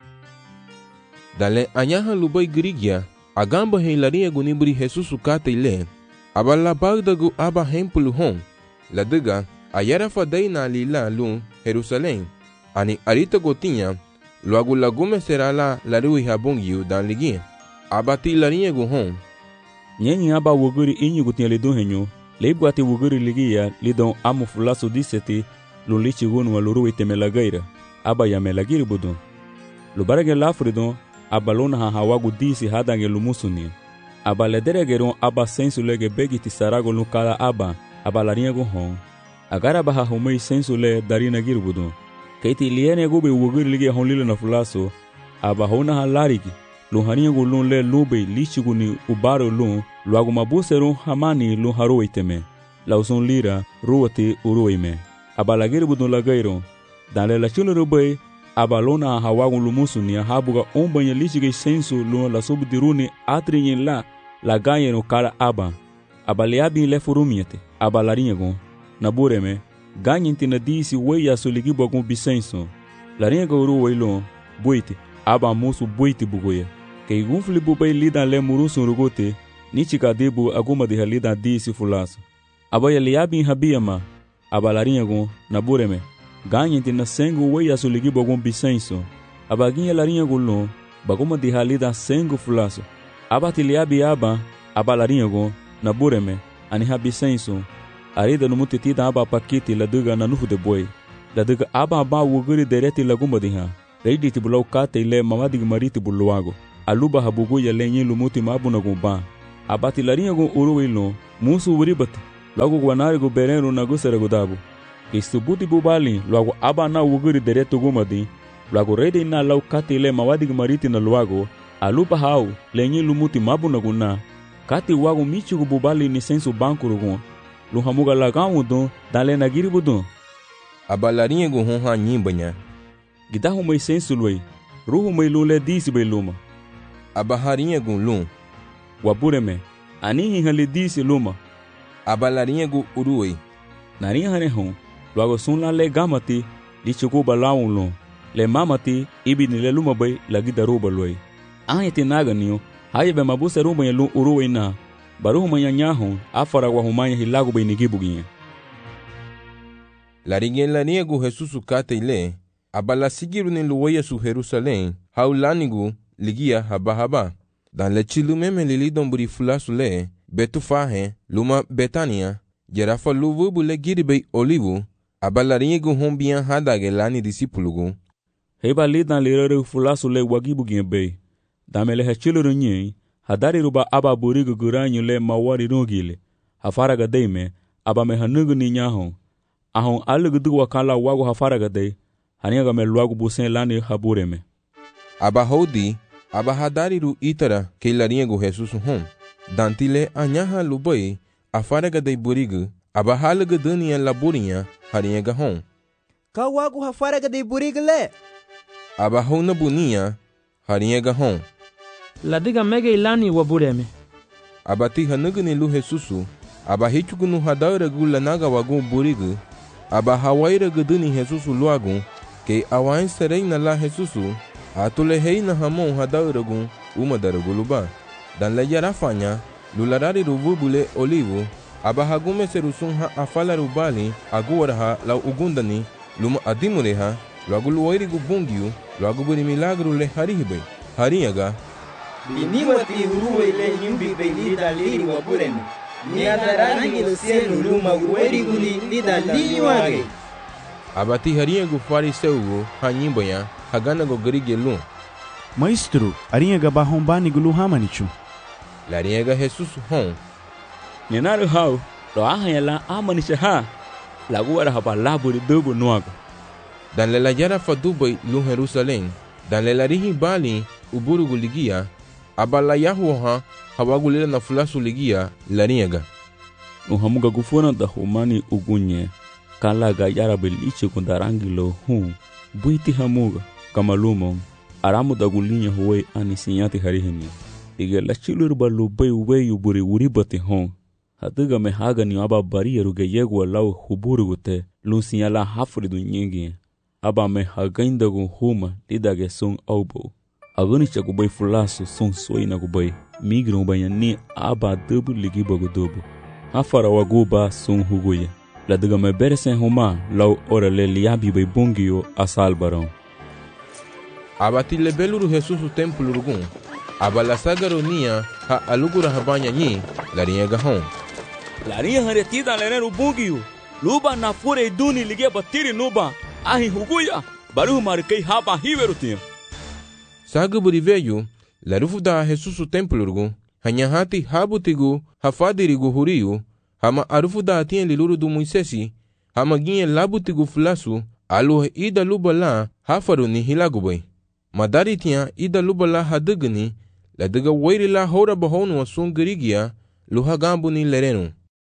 Dale anyaha lubai grigia agamba heilaria gunibri Jesusu kate ile abala bagdagu aba hempulu hon la diga ayara fadai na lila lu Jerusalém ani arita gotinha logo lagume será la la rui habungiu dan ligi abati larinha gu hon nyenyi aba woguri inyu gotinha le do henyo leibwati woguri ligia lidon amu fulaso diseti lo lichi gonu aluru itemelagaira aba ya melagiri budon lo barage lafridon aba lona ha hawagu disi hadange lumusuni aba lederegeron aba sensu lege begiti sarago lukala aba aba larinha go hon agara baha homei sensu le darina girbudon keiti liene go be woguri lige honlile na fulaso aba hona ha larigi lo harinha go lon le lube lichi guni ubaro lon lo agu mabuseron hamani lo haro iteme la uson lira ruwati uruime abalagiri budon lagairon dan le la chulo rubai abalona hawagun lumusuni habuga ombanya lichige sensu lo la subdiruni atrinyin la la ganyeno kala aba abaliabi le furumiete abalarinha gon nabureme ganyinti na disi weya soligi bogun bisenso la rinha go weilo boite aba musu boite bugoye ke gunfli bubai lida le murusun rugote nichika debu aguma de halida disi fulaso abaya liabi habiyama abalarinha gon nabureme ganyinti na sengu weya soligi bogun bisenso abaginha larinha golon baguma de halida sengu fulaso abati liabi aba abalarinha gon nabureme ani habisenso arida no mutetida aba pakiti la duga na nuhu de boy la duga aba aba wuguri dereti la gumba diha reidi tibulau kate ile mamadi mariti buluago aluba habugu ya lenye lumuti mabuna gumba abati larinha gu uruwe lo musu wuribat lagu gwanari gu berenu na gusere gudabu istubuti bubali lagu aba na wuguri dereto gumadi lagu rede na lau kati le mawadi mariti na luago aluba hau lenye lumuti mabuna guna kati wagu michi gu bubali ni sensu bankuru gu luhamuga lagamu do dale na giri budu aba larinha gu honha nyimbanya gidahu mai sensu loi ruhu mai lule disi bai luma aba harinha gu lum wabureme ani hali disi luma aba larinha gu uruwe nari hane hon luago sunla le gamati li chuku balawun lo le mamati ibi ni le luma bai lagi daruba loi ahiti naga niyo haye be mabuse rumba ya lu uruwe na baruhu manya nyahon afara wa humanya hilago bai nigibuginya larinha larinha gu Jesusu kate ile aba la sigiru ni luwaya su Jerusalem haulanigu ligia haba haba dan le chilu meme lili domburi fulasu le betu fahe luma Betania jerafa luvubu le giribei olivu aba larinha gu hombian hadage lani disipulugu heba li dan lirere fulasu le wagibuginya bei damele he chilu runyi hadari ruba aba burigu guranyu le mawari rungile hafaraga deime aba me hanugu ni nyahon ahon alugu duwa kala wagu hafaraga dei haniga me luagu busen lani habureme aba hodi aba hadariru itara ke larinha gu Jesusu hom dantile anyaha lubai afaraga dei burigu aba halaga dania laburinha harinha ga hom ka wagu hafaraga dei burigu le aba hona bunia harinha ga hom ladiga mege ilani wabureme abati hanugu ni lu Jesusu aba hichugu nu hadara gu lanaga wagu burigu aba hawaira gu dani Jesusu luagu ke awain serei na la Jesusu atule hei na hamon hadauragu uma daruguluba dan le yarafanya lularari ruvubule olivu aba hagume serusun ha afala rubali aguwaraha la ugundani luma adimureha luagu luwairigu bungiu luagu buri milagru le harihibe hariyaga biniwati uruwe le nyumbi be lida liri wabureme ni adarani lo senu luma uwairigu lida liwage abati harinha gu fariseu hanyimboya hagana go grige lu maestro arinha ga bahombani gu lu hamanichu larinha ga Jesusu hon nenaru hau lo ahayala amanicha ha lagu wara haba laburi dubu nuago dan le la yara fadubai lu Jerusalem dan le larihi bali uburu gu ligia abala yahu ha hawagulela na fulasu ligia larinha ga uhamuga gufuna da humani ugunye kala ga yara beliche kundarangilo hu buiti hamuga kamalumon aramu da gulinya huwe anisinyati harihini ige la chilur balu bay we uburi uribati hon hatuga me haga ni aba bari ruge yegwa law huburu gute lusinyala hafridu nyingi aba me hagainda gu huma lidage sung aubo agoni chaku bay fulasu sung soina gu bay migron bayani aba dubu ligi bagu dubu afara waguba sung huguye la diga me beresen huma law ora le liabi bay bungio asal barão abati le beluru Jesusu templo rugun aba la sagaronia ha alugura habanya nyi larinha ga hon larinha haretida leneru bungio luba na fure duni ligia batiri nuba ahi huguya baru markei haba hiverutinha sagaburi veio larufu da Jesusu templo rugun hanyahati habutigu hafadirigu huriu hama arufu da atien liluru du Moisesi hama ginye labutigu fulasu alu ida luba la hafaru ni hilagubai madari tia ida luba la hadugni la diga wairi la hora bahonu wa sungirigia luha gambu ni lerenu.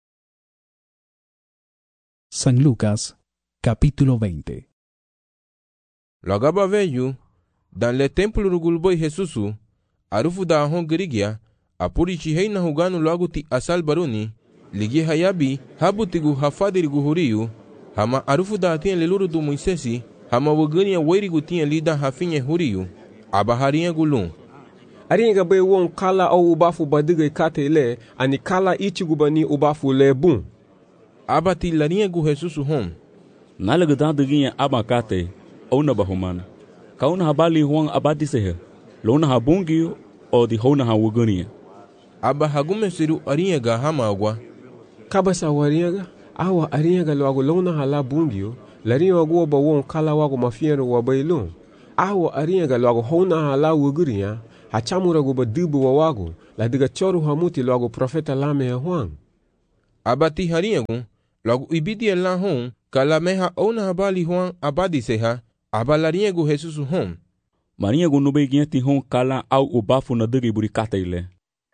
San Lucas, capítulo veinte. Lagaba veyu dan le templo rugulboi Jesusu arufu da hongirigia apuri chihei na huganu laguti asal baruni ligi hayabi habutigu hafadirigu huriu hama arufu da atien leluru du Moisesi hama wagania wairigu tien lida hafinye huriu aba harinha gulun aringa bai won kala au ubafu badiga kate le ani kala ichigu bani ubafu le bun abati larinha gu Jesusu hom nalaga daduginha aba kate au na bahumana kauna habali huang abati sehe lona habungi o di hona hawagania aba hagume siru arinha ga hama agwa kabasa waringa awa aringa lwago lona hala bungio larinha wago ba won kala wago mafiero wa bailon awa aringa lwago hona hala waguriya hachamura go badibu wawago la diga choru hamuti logo profeta lame ya Juan. Abati hariago logo ibidi la hon kala meha ona habali Juan abadi seha abalariago Jesus hon. Mariago no beginti hon kala au ubafu na digi buri kataile.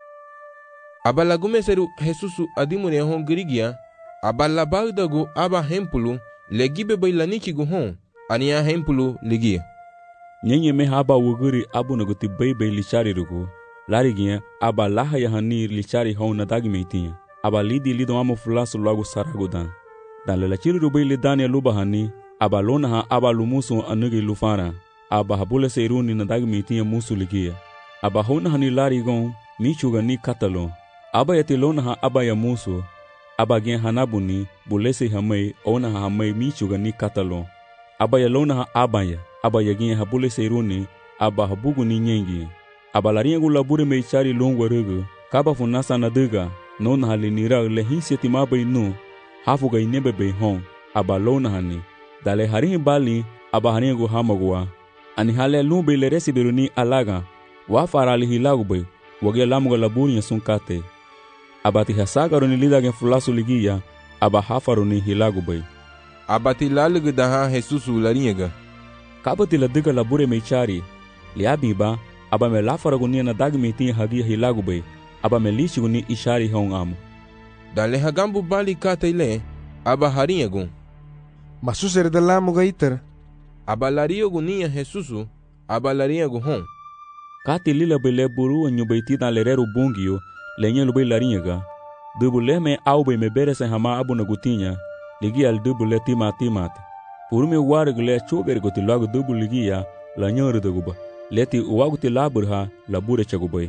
Abalagume seru Jesus adimune hon girigia abalabagdago aba hempulu legibe bailanichi go hon ania hempulu ligia. Nyenye me haba wuguri abu na guti bebe lichari rugo. Lari gien aba laha ya hani lichari hon na dagi meitinha. Aba lidi lido amo fulaso logo sarago dan. Dan le lachiri rubai lidani aluba hani. Aba lona ha aba lumuso anugi lufara. Aba habule seiruni na dagi meitinha musu ligia. Aba hona hani lari gon michuga ni katalon. Aba yati lona ha aba ya musu. Aba gien hanabuni bulese hamay ona ha hamay michuga ni katalon. Aba ya lona ha aba ya. Aba yagin habule seiruni aba habugu ni nyengi. Aba laringu labure meichari longwa rugu. Kaba funasa na duga. Non hali nira le hinsi timabe nu. Hafuga inebe be hon. Aba lona hani. Dale haringi bali aba haringu hamagwa. Ani hale lumbe le resibiruni alaga. Wafara li hilagu be. Wage lamuga laburi ya sunkate. Aba ti hasagaruni lidage fulasu ligia. Aba hafaruni hilagu be. Aba ti lalugu daha Jesusu laringa. Kabati la diga labure meichari. Liabiba, aba me lafaraguni na dagi meitinha hagia hilagu be. Aba me lishiguni ishari hon amo. Dale hagambu bali kataile, aba harinyagun. Masusere de lamo gaiter. Aba lario gunia Jesusu, aba larinyagu hon. Kati lila bele buru anyu beiti dan lereru bungio, lenye lube larinyaga. Dubule me aube me berese hama abu na gutinya, ligi al dubule tima timate. Purume wargle choger goti lagu dubu ligia la nyoru duguba. Leti uwaguti laburha labure chagubai.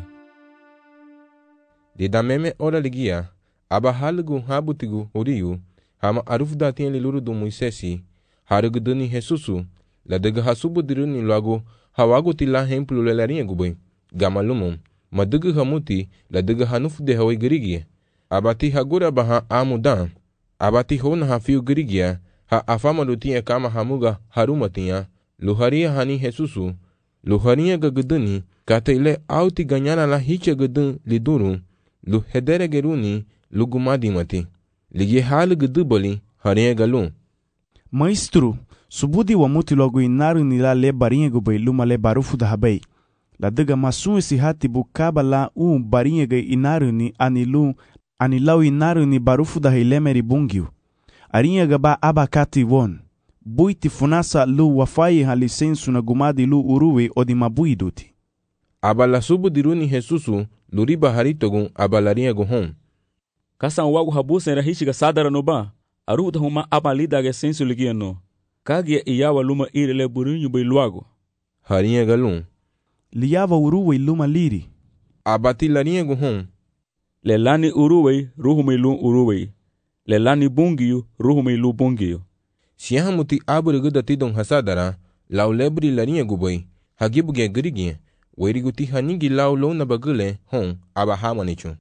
Dida meme ora ligia, aba halgu habutigu uriyu, hama arufdatien liluru du Moisesi, haruguduni Jesusu, la dega hasubu diruni lagu hawaguti la hemplu lelarinha gubai. Gamalumum, madugu hamuti la dega hanufu de hawai girigia. Abati hagura baha amudan, abati hona hafiu girigia, ha afama lutia kama hamuga harumatia, luharia hani Jesusu, luharia gaguduni, kataile auti ganyana la hiche gudun liduru, lu hedere geruni, lu gumadi mati. Ligi hali guduboli, haria galun. Maestro, subudi wa muti logo inaru ni la le barinha gubei luma le barufu da habei. La dega masun esi hati bukaba la u barinha ge inaru ni anilu, anilau inaru ni barufu da heilemeri bungiu. Arinha gaba abakati won. Buiti funasa lu wafai ha lisensu na gumadi lu uruwe odi mabui duti. Abala subu diruni Jesusu, luriba haritogun abalarinha guhon. Kasan wagu habusen rahishiga sadara no ba. Aruda huma abalida ge sensu ligia no. Kagia iyawa luma irele burinyu bei luago. Harinha galun. Liava uruwe luma liri. Abati larinha guhon. Lelani uruwe ruhume lu uruwe. Lelani bungiyu ruhume lu bungiyu. Siyahamuti aburigu datidon hasadara, lau lebri larinha gubai, hagibuge girigia, weriguti haningi lau lo na bagule hon aba hamanichu.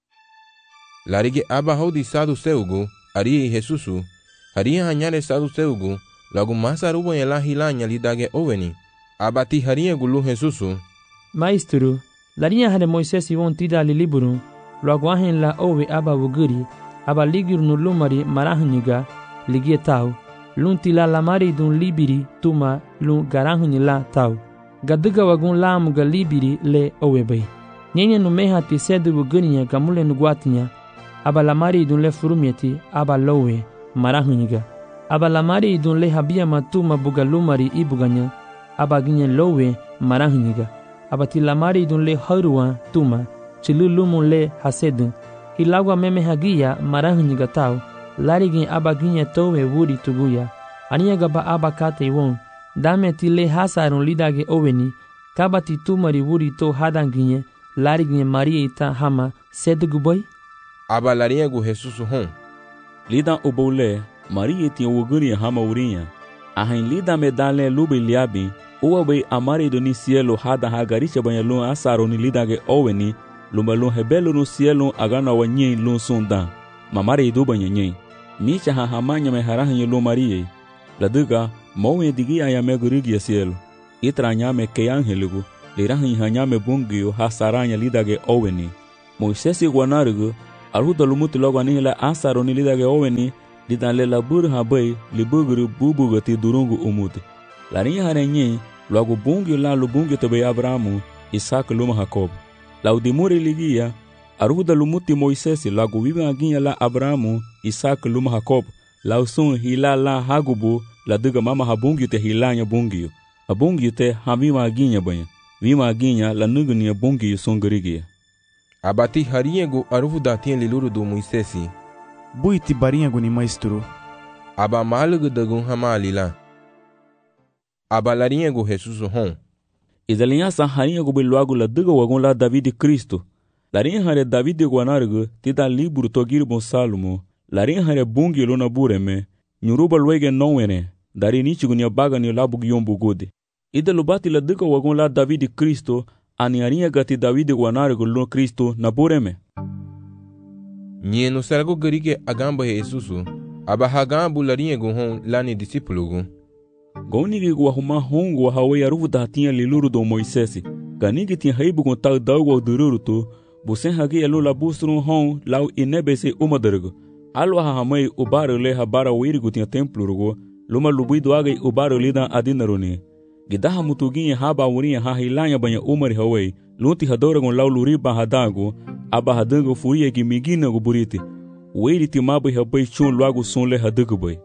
Larige aba hodi sadu seugu, arie Jesusu, haria hanyare sadu seugu, lagu masa rubo yela hilanya lidage oveni. Abati haria gulu Jesusu. Maestro, larinha hane Moisesi won tida li liburu, lagu ahen la ove aba wuguri, aba ligir no lumari marahuniga, ligie tau, lun tila lamari dun libiri tuma lun garahuni la tau. Gaduga wagun lamuga libiri le owebei. Nyenye no meha ti sedu wuguniya gamule nuguatinya, aba lamari dun le furumieti aba lowe marahuniga. Aba lamari dun le habia matuma buga lumari ibuganya, aba ginye lowe marahuniga. Aba ti lamari dun le haruwa tuma, chilu lumun le hasedu. Hilagwa meme hagia marahuniga tau, larigin aba ginye towe wuri tuguya. Aniya gaba aba kate won, dame ti le hasarun lidage oweni, kabati tumari wuri to hadanginye, larigin maria ita hama sedu guboy? Aba larinha gu Jesusu hon. Lida ubole, maria ti wuguri hama urinha. Ahin lida medale lube liabi, uwabe amari do ni cielo hada hagaricha banyalun asaro ni lidage oweni, lumbalun hebelu no cielo agana wanyi lun sunda. Mamari do banyanyi. Micha ha hamanya me harahanyi lo marie. Laduga, mowe digi aya me gurigi cielo. Itranya me ke angeligu, lirahin hanyame bungio ha saranya lidage oweni. Moisesi guanargu, aruda lumuti logo anihila asaroni lidage oweni, lidan le labur habai libuguru bubugati durungu umuti. Larinya harenye, logo bungio la lubungio tebe Abrahamu, Isaac luma Jacob. Laudimuri ligia, aruda lumuti Moisesi logo vive aginha la Abrahamu, Isaac luma Jacob. Lausun hila la hagubu la duga mama habungio te hilanya bungio. Abungio te havima aginha banha. Vima aginha la nugnia bungio songrigia. Abati hariego arufu datien liluru do Moisesi. Buiti barinhago ni maestro. Aba malugu dagun hamalila. Aba larinhago Jesus hon. Idalinhasa harinhago biluago la duga wagon la David Cristo. Larinha hare David guanargo tita libro togir bon Salomo. Larinha hare bungi lona bureme. Nyuruba luege nowene. Dari nichigo ni abaga ni labu gyombu gode. Ida lubati la duga wagon la David Cristo. Ani arinha gati David guanargo lo Cristo na bureme. Nye no sargo garige agamba he Jesusu. Aba hagambu larinhago hon lani discipulugo. Gonigi guahuma hongo wa hawe arufu datinha liluru do Moisesi. Ganigi tinha haibu con tal dago ao dururuto. Busen hagi elu la busrun hon lau inebese umadargo. Alwa hahamai ubaro le habara wirigu tinha templurugo. Luma lubuido agai ubaro lidan adinaruni. Gidaha mutuginha haba urinha hahilanya banha umari hawai. Lunti hadoragon lau luriba hadago. Aba hadango furia gi migina go buriti. Weiri timabai habai chun luago son le hadago bai.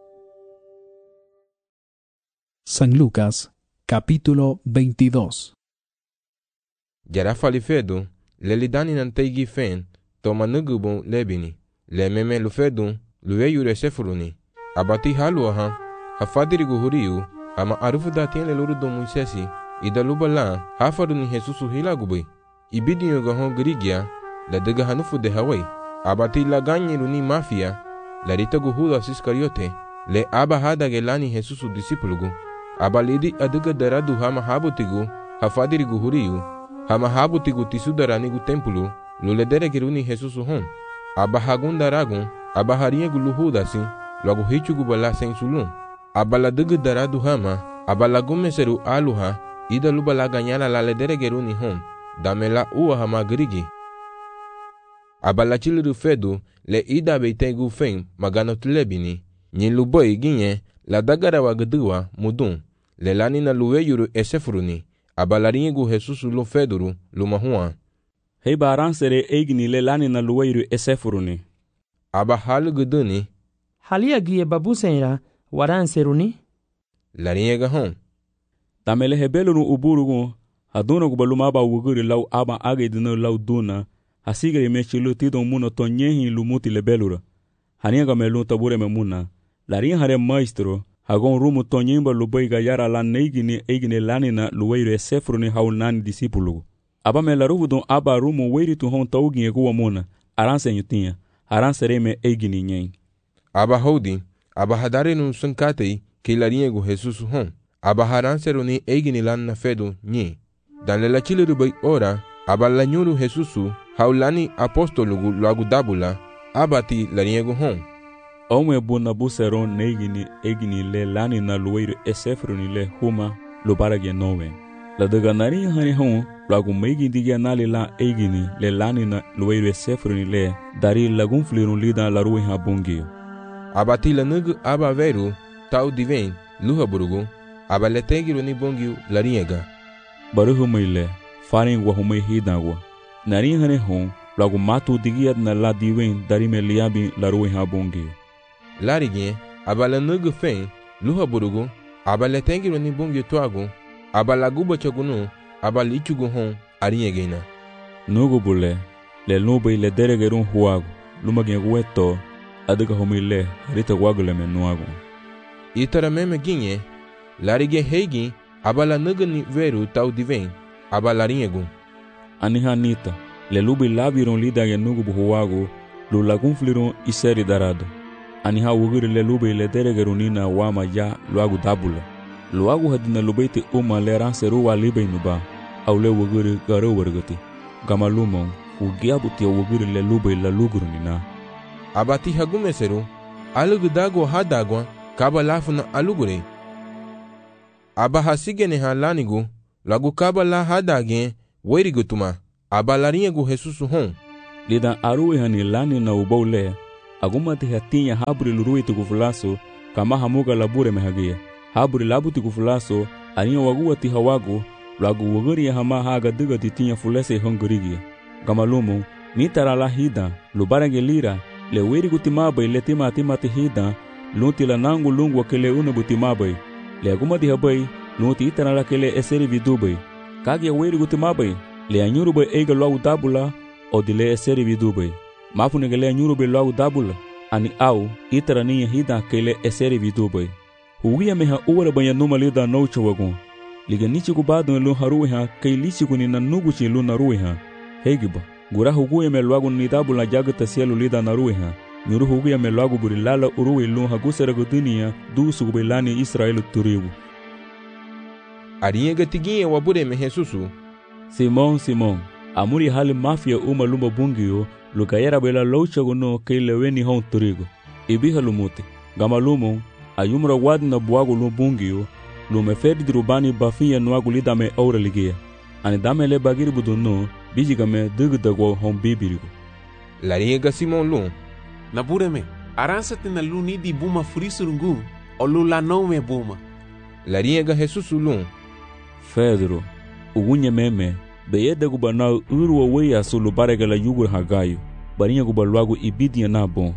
San Lucas, capítulo veintidós. Jara falifedo, lelidani nantegi fen, toma nugubon lebini, le meme lufedun, lueyure sefuruni, abati haluaha, hafadirigu huriu, ama arufu datien leluru do Moisesi, idaluba la, hafaduni Jesusu hilagubai, ibidinyo gahon grigia, la dega hanufu de Hawaii, abati la ganyiruni mafia, la ritagu Judas Iscariote, le aba hadage lani Jesusu disipulugu, abalidi aduga daradu hama habutigu hafadirigu huriu hama habutigu tisudaranigu tempulu luledere geruni Jesusu hon abahagun daragun abahariegu luhudasi lagu hichugu bala sensulun abaladuga daradu hama abalagumeseru aluha ida lubala ganyala la ledere geruni hon damela uwa hama grigi abalachiliru fedu le ida beitegu fen maganotlebini nyiluboy ginye la dagara wagduwa mudun le lani na lueyuru esefuruni abalaringu Jesusu lo feduru lumahua hei baransere eigni le lani na lueyuru esefuruni aba halu guduni halia gie babusenra waranseruni laringa hon tamele hebelunu uburugu haduna gubaluma aba wuguri lau aba agedino lau duna hasigere mechilu tidon muno tonyehi lumuti lebelura haniga melu tabure memuna larin hare maestro hagon rumu tonyimba lubai gayara la neigini eigini lanina luweiro esefruni haunani disipulugu aba me laruvu don aba rumu weiritu hon taugi egu amuna aranse nyutinha aranse reme eigini nyen aba hodi aba hadare nun sankatei ke larin egu Jesus hon aba haranse runi eigini lanna fedo nyi dan le lachile rubai ora aba lanyuru Jesusu haulani apostolugu lagu dabula abati larin egu hon Omwe buna buseron neigini egini le lani na luweiro esefruni le huma lubarage nowe. La daga nari hani hon lagu meigi digia nali la egini le lani na luweiro esefruni le dari lagun flirun lida la ruwe ha bungi. Abati la nugu aba veru tau diven luha burugu aba le tegiru ni bungi la riega. Baruhu meile farin wa humei hidagwa. Nari hani hon lagu matu digia na la diven dari me liabi la ruwe ha bungi. Larigien abala nugu fen luha burugu abala tengiru ni bungi tuagu abala guba chagunu abala ichugu hon ariegena nugu bule le lube le deregerun huagu lumagien gueto adiga homile rita wagule menuagu itara meme ginye larigien heigi abala nugu ni veru tau diven abala riegu anihanita le lube labirun lidage nugu buhuagu lu lagun flirun iseri darado Aniha wugiri le lube le deregerunina wama ya luagu dabula. Luagu hadina lubeite uma le ranseru wa libe nuba. Au le wugiri gare wargati. Gama lumon, ugiabuti ya wugiri le lube la lugurunina. Abati hagumeseru, alugu dago hadagwa, kaba lafuna alugure. Aba hasigene ha lanigu, Lagu kaba la hadagen weri gutuma. Aba larinha gu Jesus hon. Lidan arui hani lani na ubaule. Agumati hatinya haburi lurui tukufulaso. Kama hamuga labure mehagia. Haburi labu tukufulaso. Arinha wagua ti hawagu. Lagu waguri ya hama haga diga titinya fulese hongurigi. Gamalumu. Nitara la hida. Lubarange lira. Le weri gutimabai le tima tima ti hida. Lunti la nangu lungu wakele unabutimabai. Le agumati habai. Lunti itara la kele eseri vidubai. Kage weri gutimabai. Le anyurube eiga loagu dabula. O dile eseri vidubai. Mafunege le anyurube loagu dabula. Ani au. Itara niya hida kele eseri vidubai. Huwia meha uwala banya numa lida noucha wagun. Liga nichi kubado lu haruiha kei lichi kuni na nuguchi lu naruiha. Hegiba. Gura huguya me loagu nidabula jagata sielu lida naruiha. Nyuru huguya me loagu burilala urui lu hagusera gudunia du sugubelani Israelu turibu. Arinha gatiginha wabure me Jesusu. Simon, Simon. Amuri hali mafia uma lumba bungio. Lugayera bela loucha guno kei leweni hon turigo. Ibiha lumuti. Gamalumo. Ayumra wadna buagu lumbungio. Lume fedi drubani bafinha nuagu lidame aura ligia. Ani dame le bagiri buduno. Bijigame digdagwo hon bibirigo. Larinha Simon lum. Nabureme. Aransate na luni di buma frisurungu. O lula não me buma. Larinha Jesus lum. Pedro. Ugunye meme. Beyeda gubana urwa weya sulu barega la yugur hagayo. Barinha gubalwagu ibidia na bon.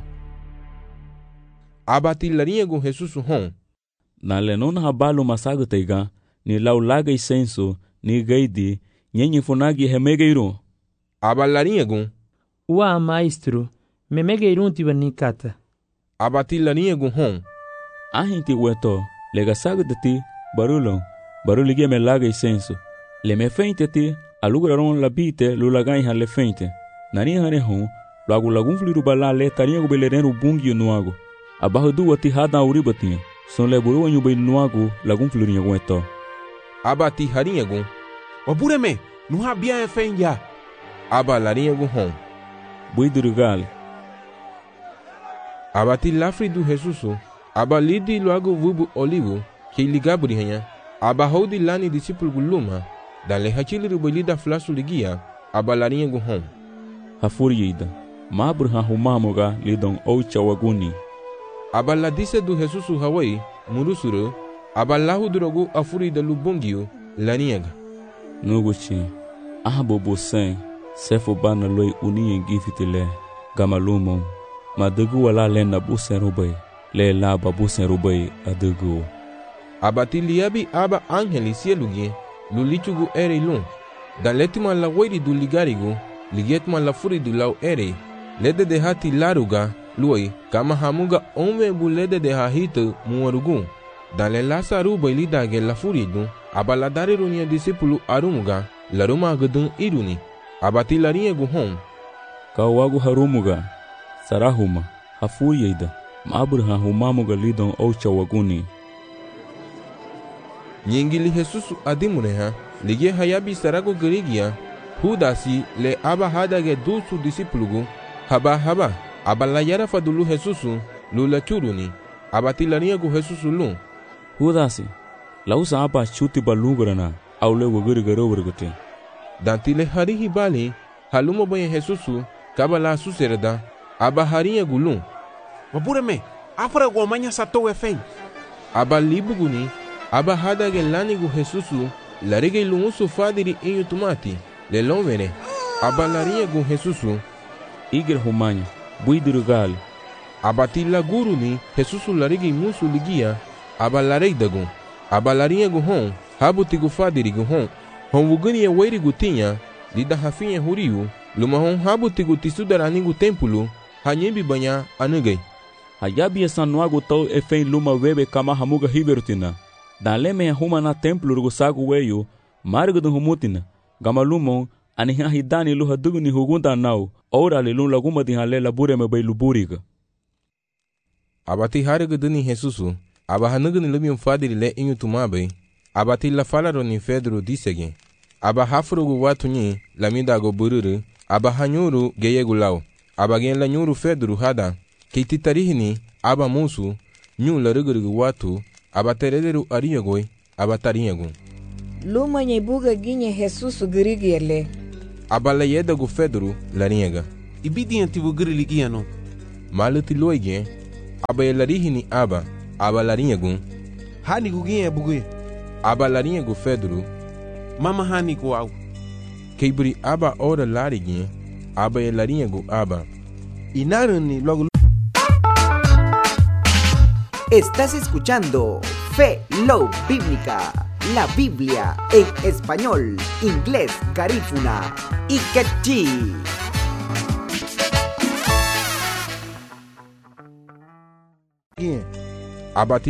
Abati larinha gu Jesus hon. Na lenona habalo masaga teiga. Ni lau laga isenso. Ni gaidi. Nyenye funagi hemegeiro. Aba larinha gu. Ua maestro. Memegeiro tiba ni kata. Abati larinha gu hon. Ahinti weto. Lega saga dati. Barulon. Baruligia me laga isenso. Le me feinte ti. Alugraron la bite lulagai ha le feinte. Nani hane hon. Lagu lagun fliru bala le tarinha gu belerenu bungi nuago. Abahu duwa ti hada uribatinha. Son le buru wanyu bei nuago lagun fliru weto. Abati harinha gu. Wabureme. Nuha bia e fenja. Aba larinha gu hon. Buidurugal. Abati lafri du Jesusu. Aba lidi loago vubu olivo. Que ligaburi hanya. Aba hodi lani discípulo guluma. Dale hachili rubolida flasu ligia. Aba larinha gu hon. Hafuriida. Mabur ha humamoga lidon oucha waguni. Aba la dise du Jesusu Hawaii. Murusuru. Aba lahu drogu afurida lubongio. Larinha. Nuguchi. Ahabo bosen. Sefo bana loi uniye gifitile. Gamalumo. Madugu wala lena busen rubai. Le laba busen rubai adugu. Abati liabi aba angeli sielugie. Lulichugu ere lun. Dan letima la weiri du ligarigu. Ligetma la furi du lau ere. Lede de hati laruga. Lui. Kama hamuga ome bu lede de hahita muarugu. Dan le lasa rubai lidage la furi du. Aba la dare runia disipulu arumuga. Laruma agudun iruni. Abati larinha gu hon. Kawagu harumuga. Sarahuma. Hafuriida. Mabur ha humamuga lidon oucha waguni. Nyingili Jesusu adimuneha. Ligie hayabi sarago gerigia. Hudasi le aba hadage dusu disipulugu. Haba haba. Aba la yara fadulu Jesusu. Lula churuni. Abati larinha gu Jesusu lun. Hudasi. Lausa aba chuti balungrana. Aule waguri garo wargate. Dantile harihi bali. Halumo banye Jesusu. Kabala suserda. Aba harinha gulun. Wabureme. Afra gomanya sato e fen. Aba libuguni. Aba hadage lani gu Jesusu. Larige lumusu fadiri inyu tumati. Le lonvene. Aba larinha gu Jesusu. Igir humanya. Buidurugal. Abati la guruni. Jesusu larige musu ligia. Aba lareidagun. Aba larinha gu hon. Habuti gu fadiri gu hon. Hon wuguni e weiri gu tinha. Lida hafinha huriu. Luma hon habuti gu tisudarani gu tempulu. Hanyembi banya anugai. Hayabi essa nuago tau e fen luma webe kama hamuga hibertina. Dan leme huma na templo rugo sagu weyo. Margo dun humutina. Gamalumon. Ani hidani luha duguni hugunta nau. Ora le lun laguma di halela bure me bay luburiga. Abati hariga duni Jesusu. Aba hanugani lumium fadiri le inyu tumabe. Abati la falaro ni Pedro disege. Aba hafrugu watu ni lamidago bururu. Aba hanyuru geyegu lau. Aba gen la nyuru Pedro hada. Keititarihini aba musu. Nyu la rugurigu watu. Aba terederu ariagoi. Aba tarinhagu. Luma nye buga ginye Jesus grigele. Abala yeda gu Fedru lariega. Ibidi antibu gri ligiano. Maluti loige. Aba yelarihi ni aba. Aba lariegu. Hani gu ginye bugui. Aba lariegu Fedru. Mama hani gu au. Keibri aba ora larigi. Aba yelariegu aba. Inaruni luego. Estás escuchando Fe Love Bíblica, la Biblia en español, inglés, garífuna y quechí. Abati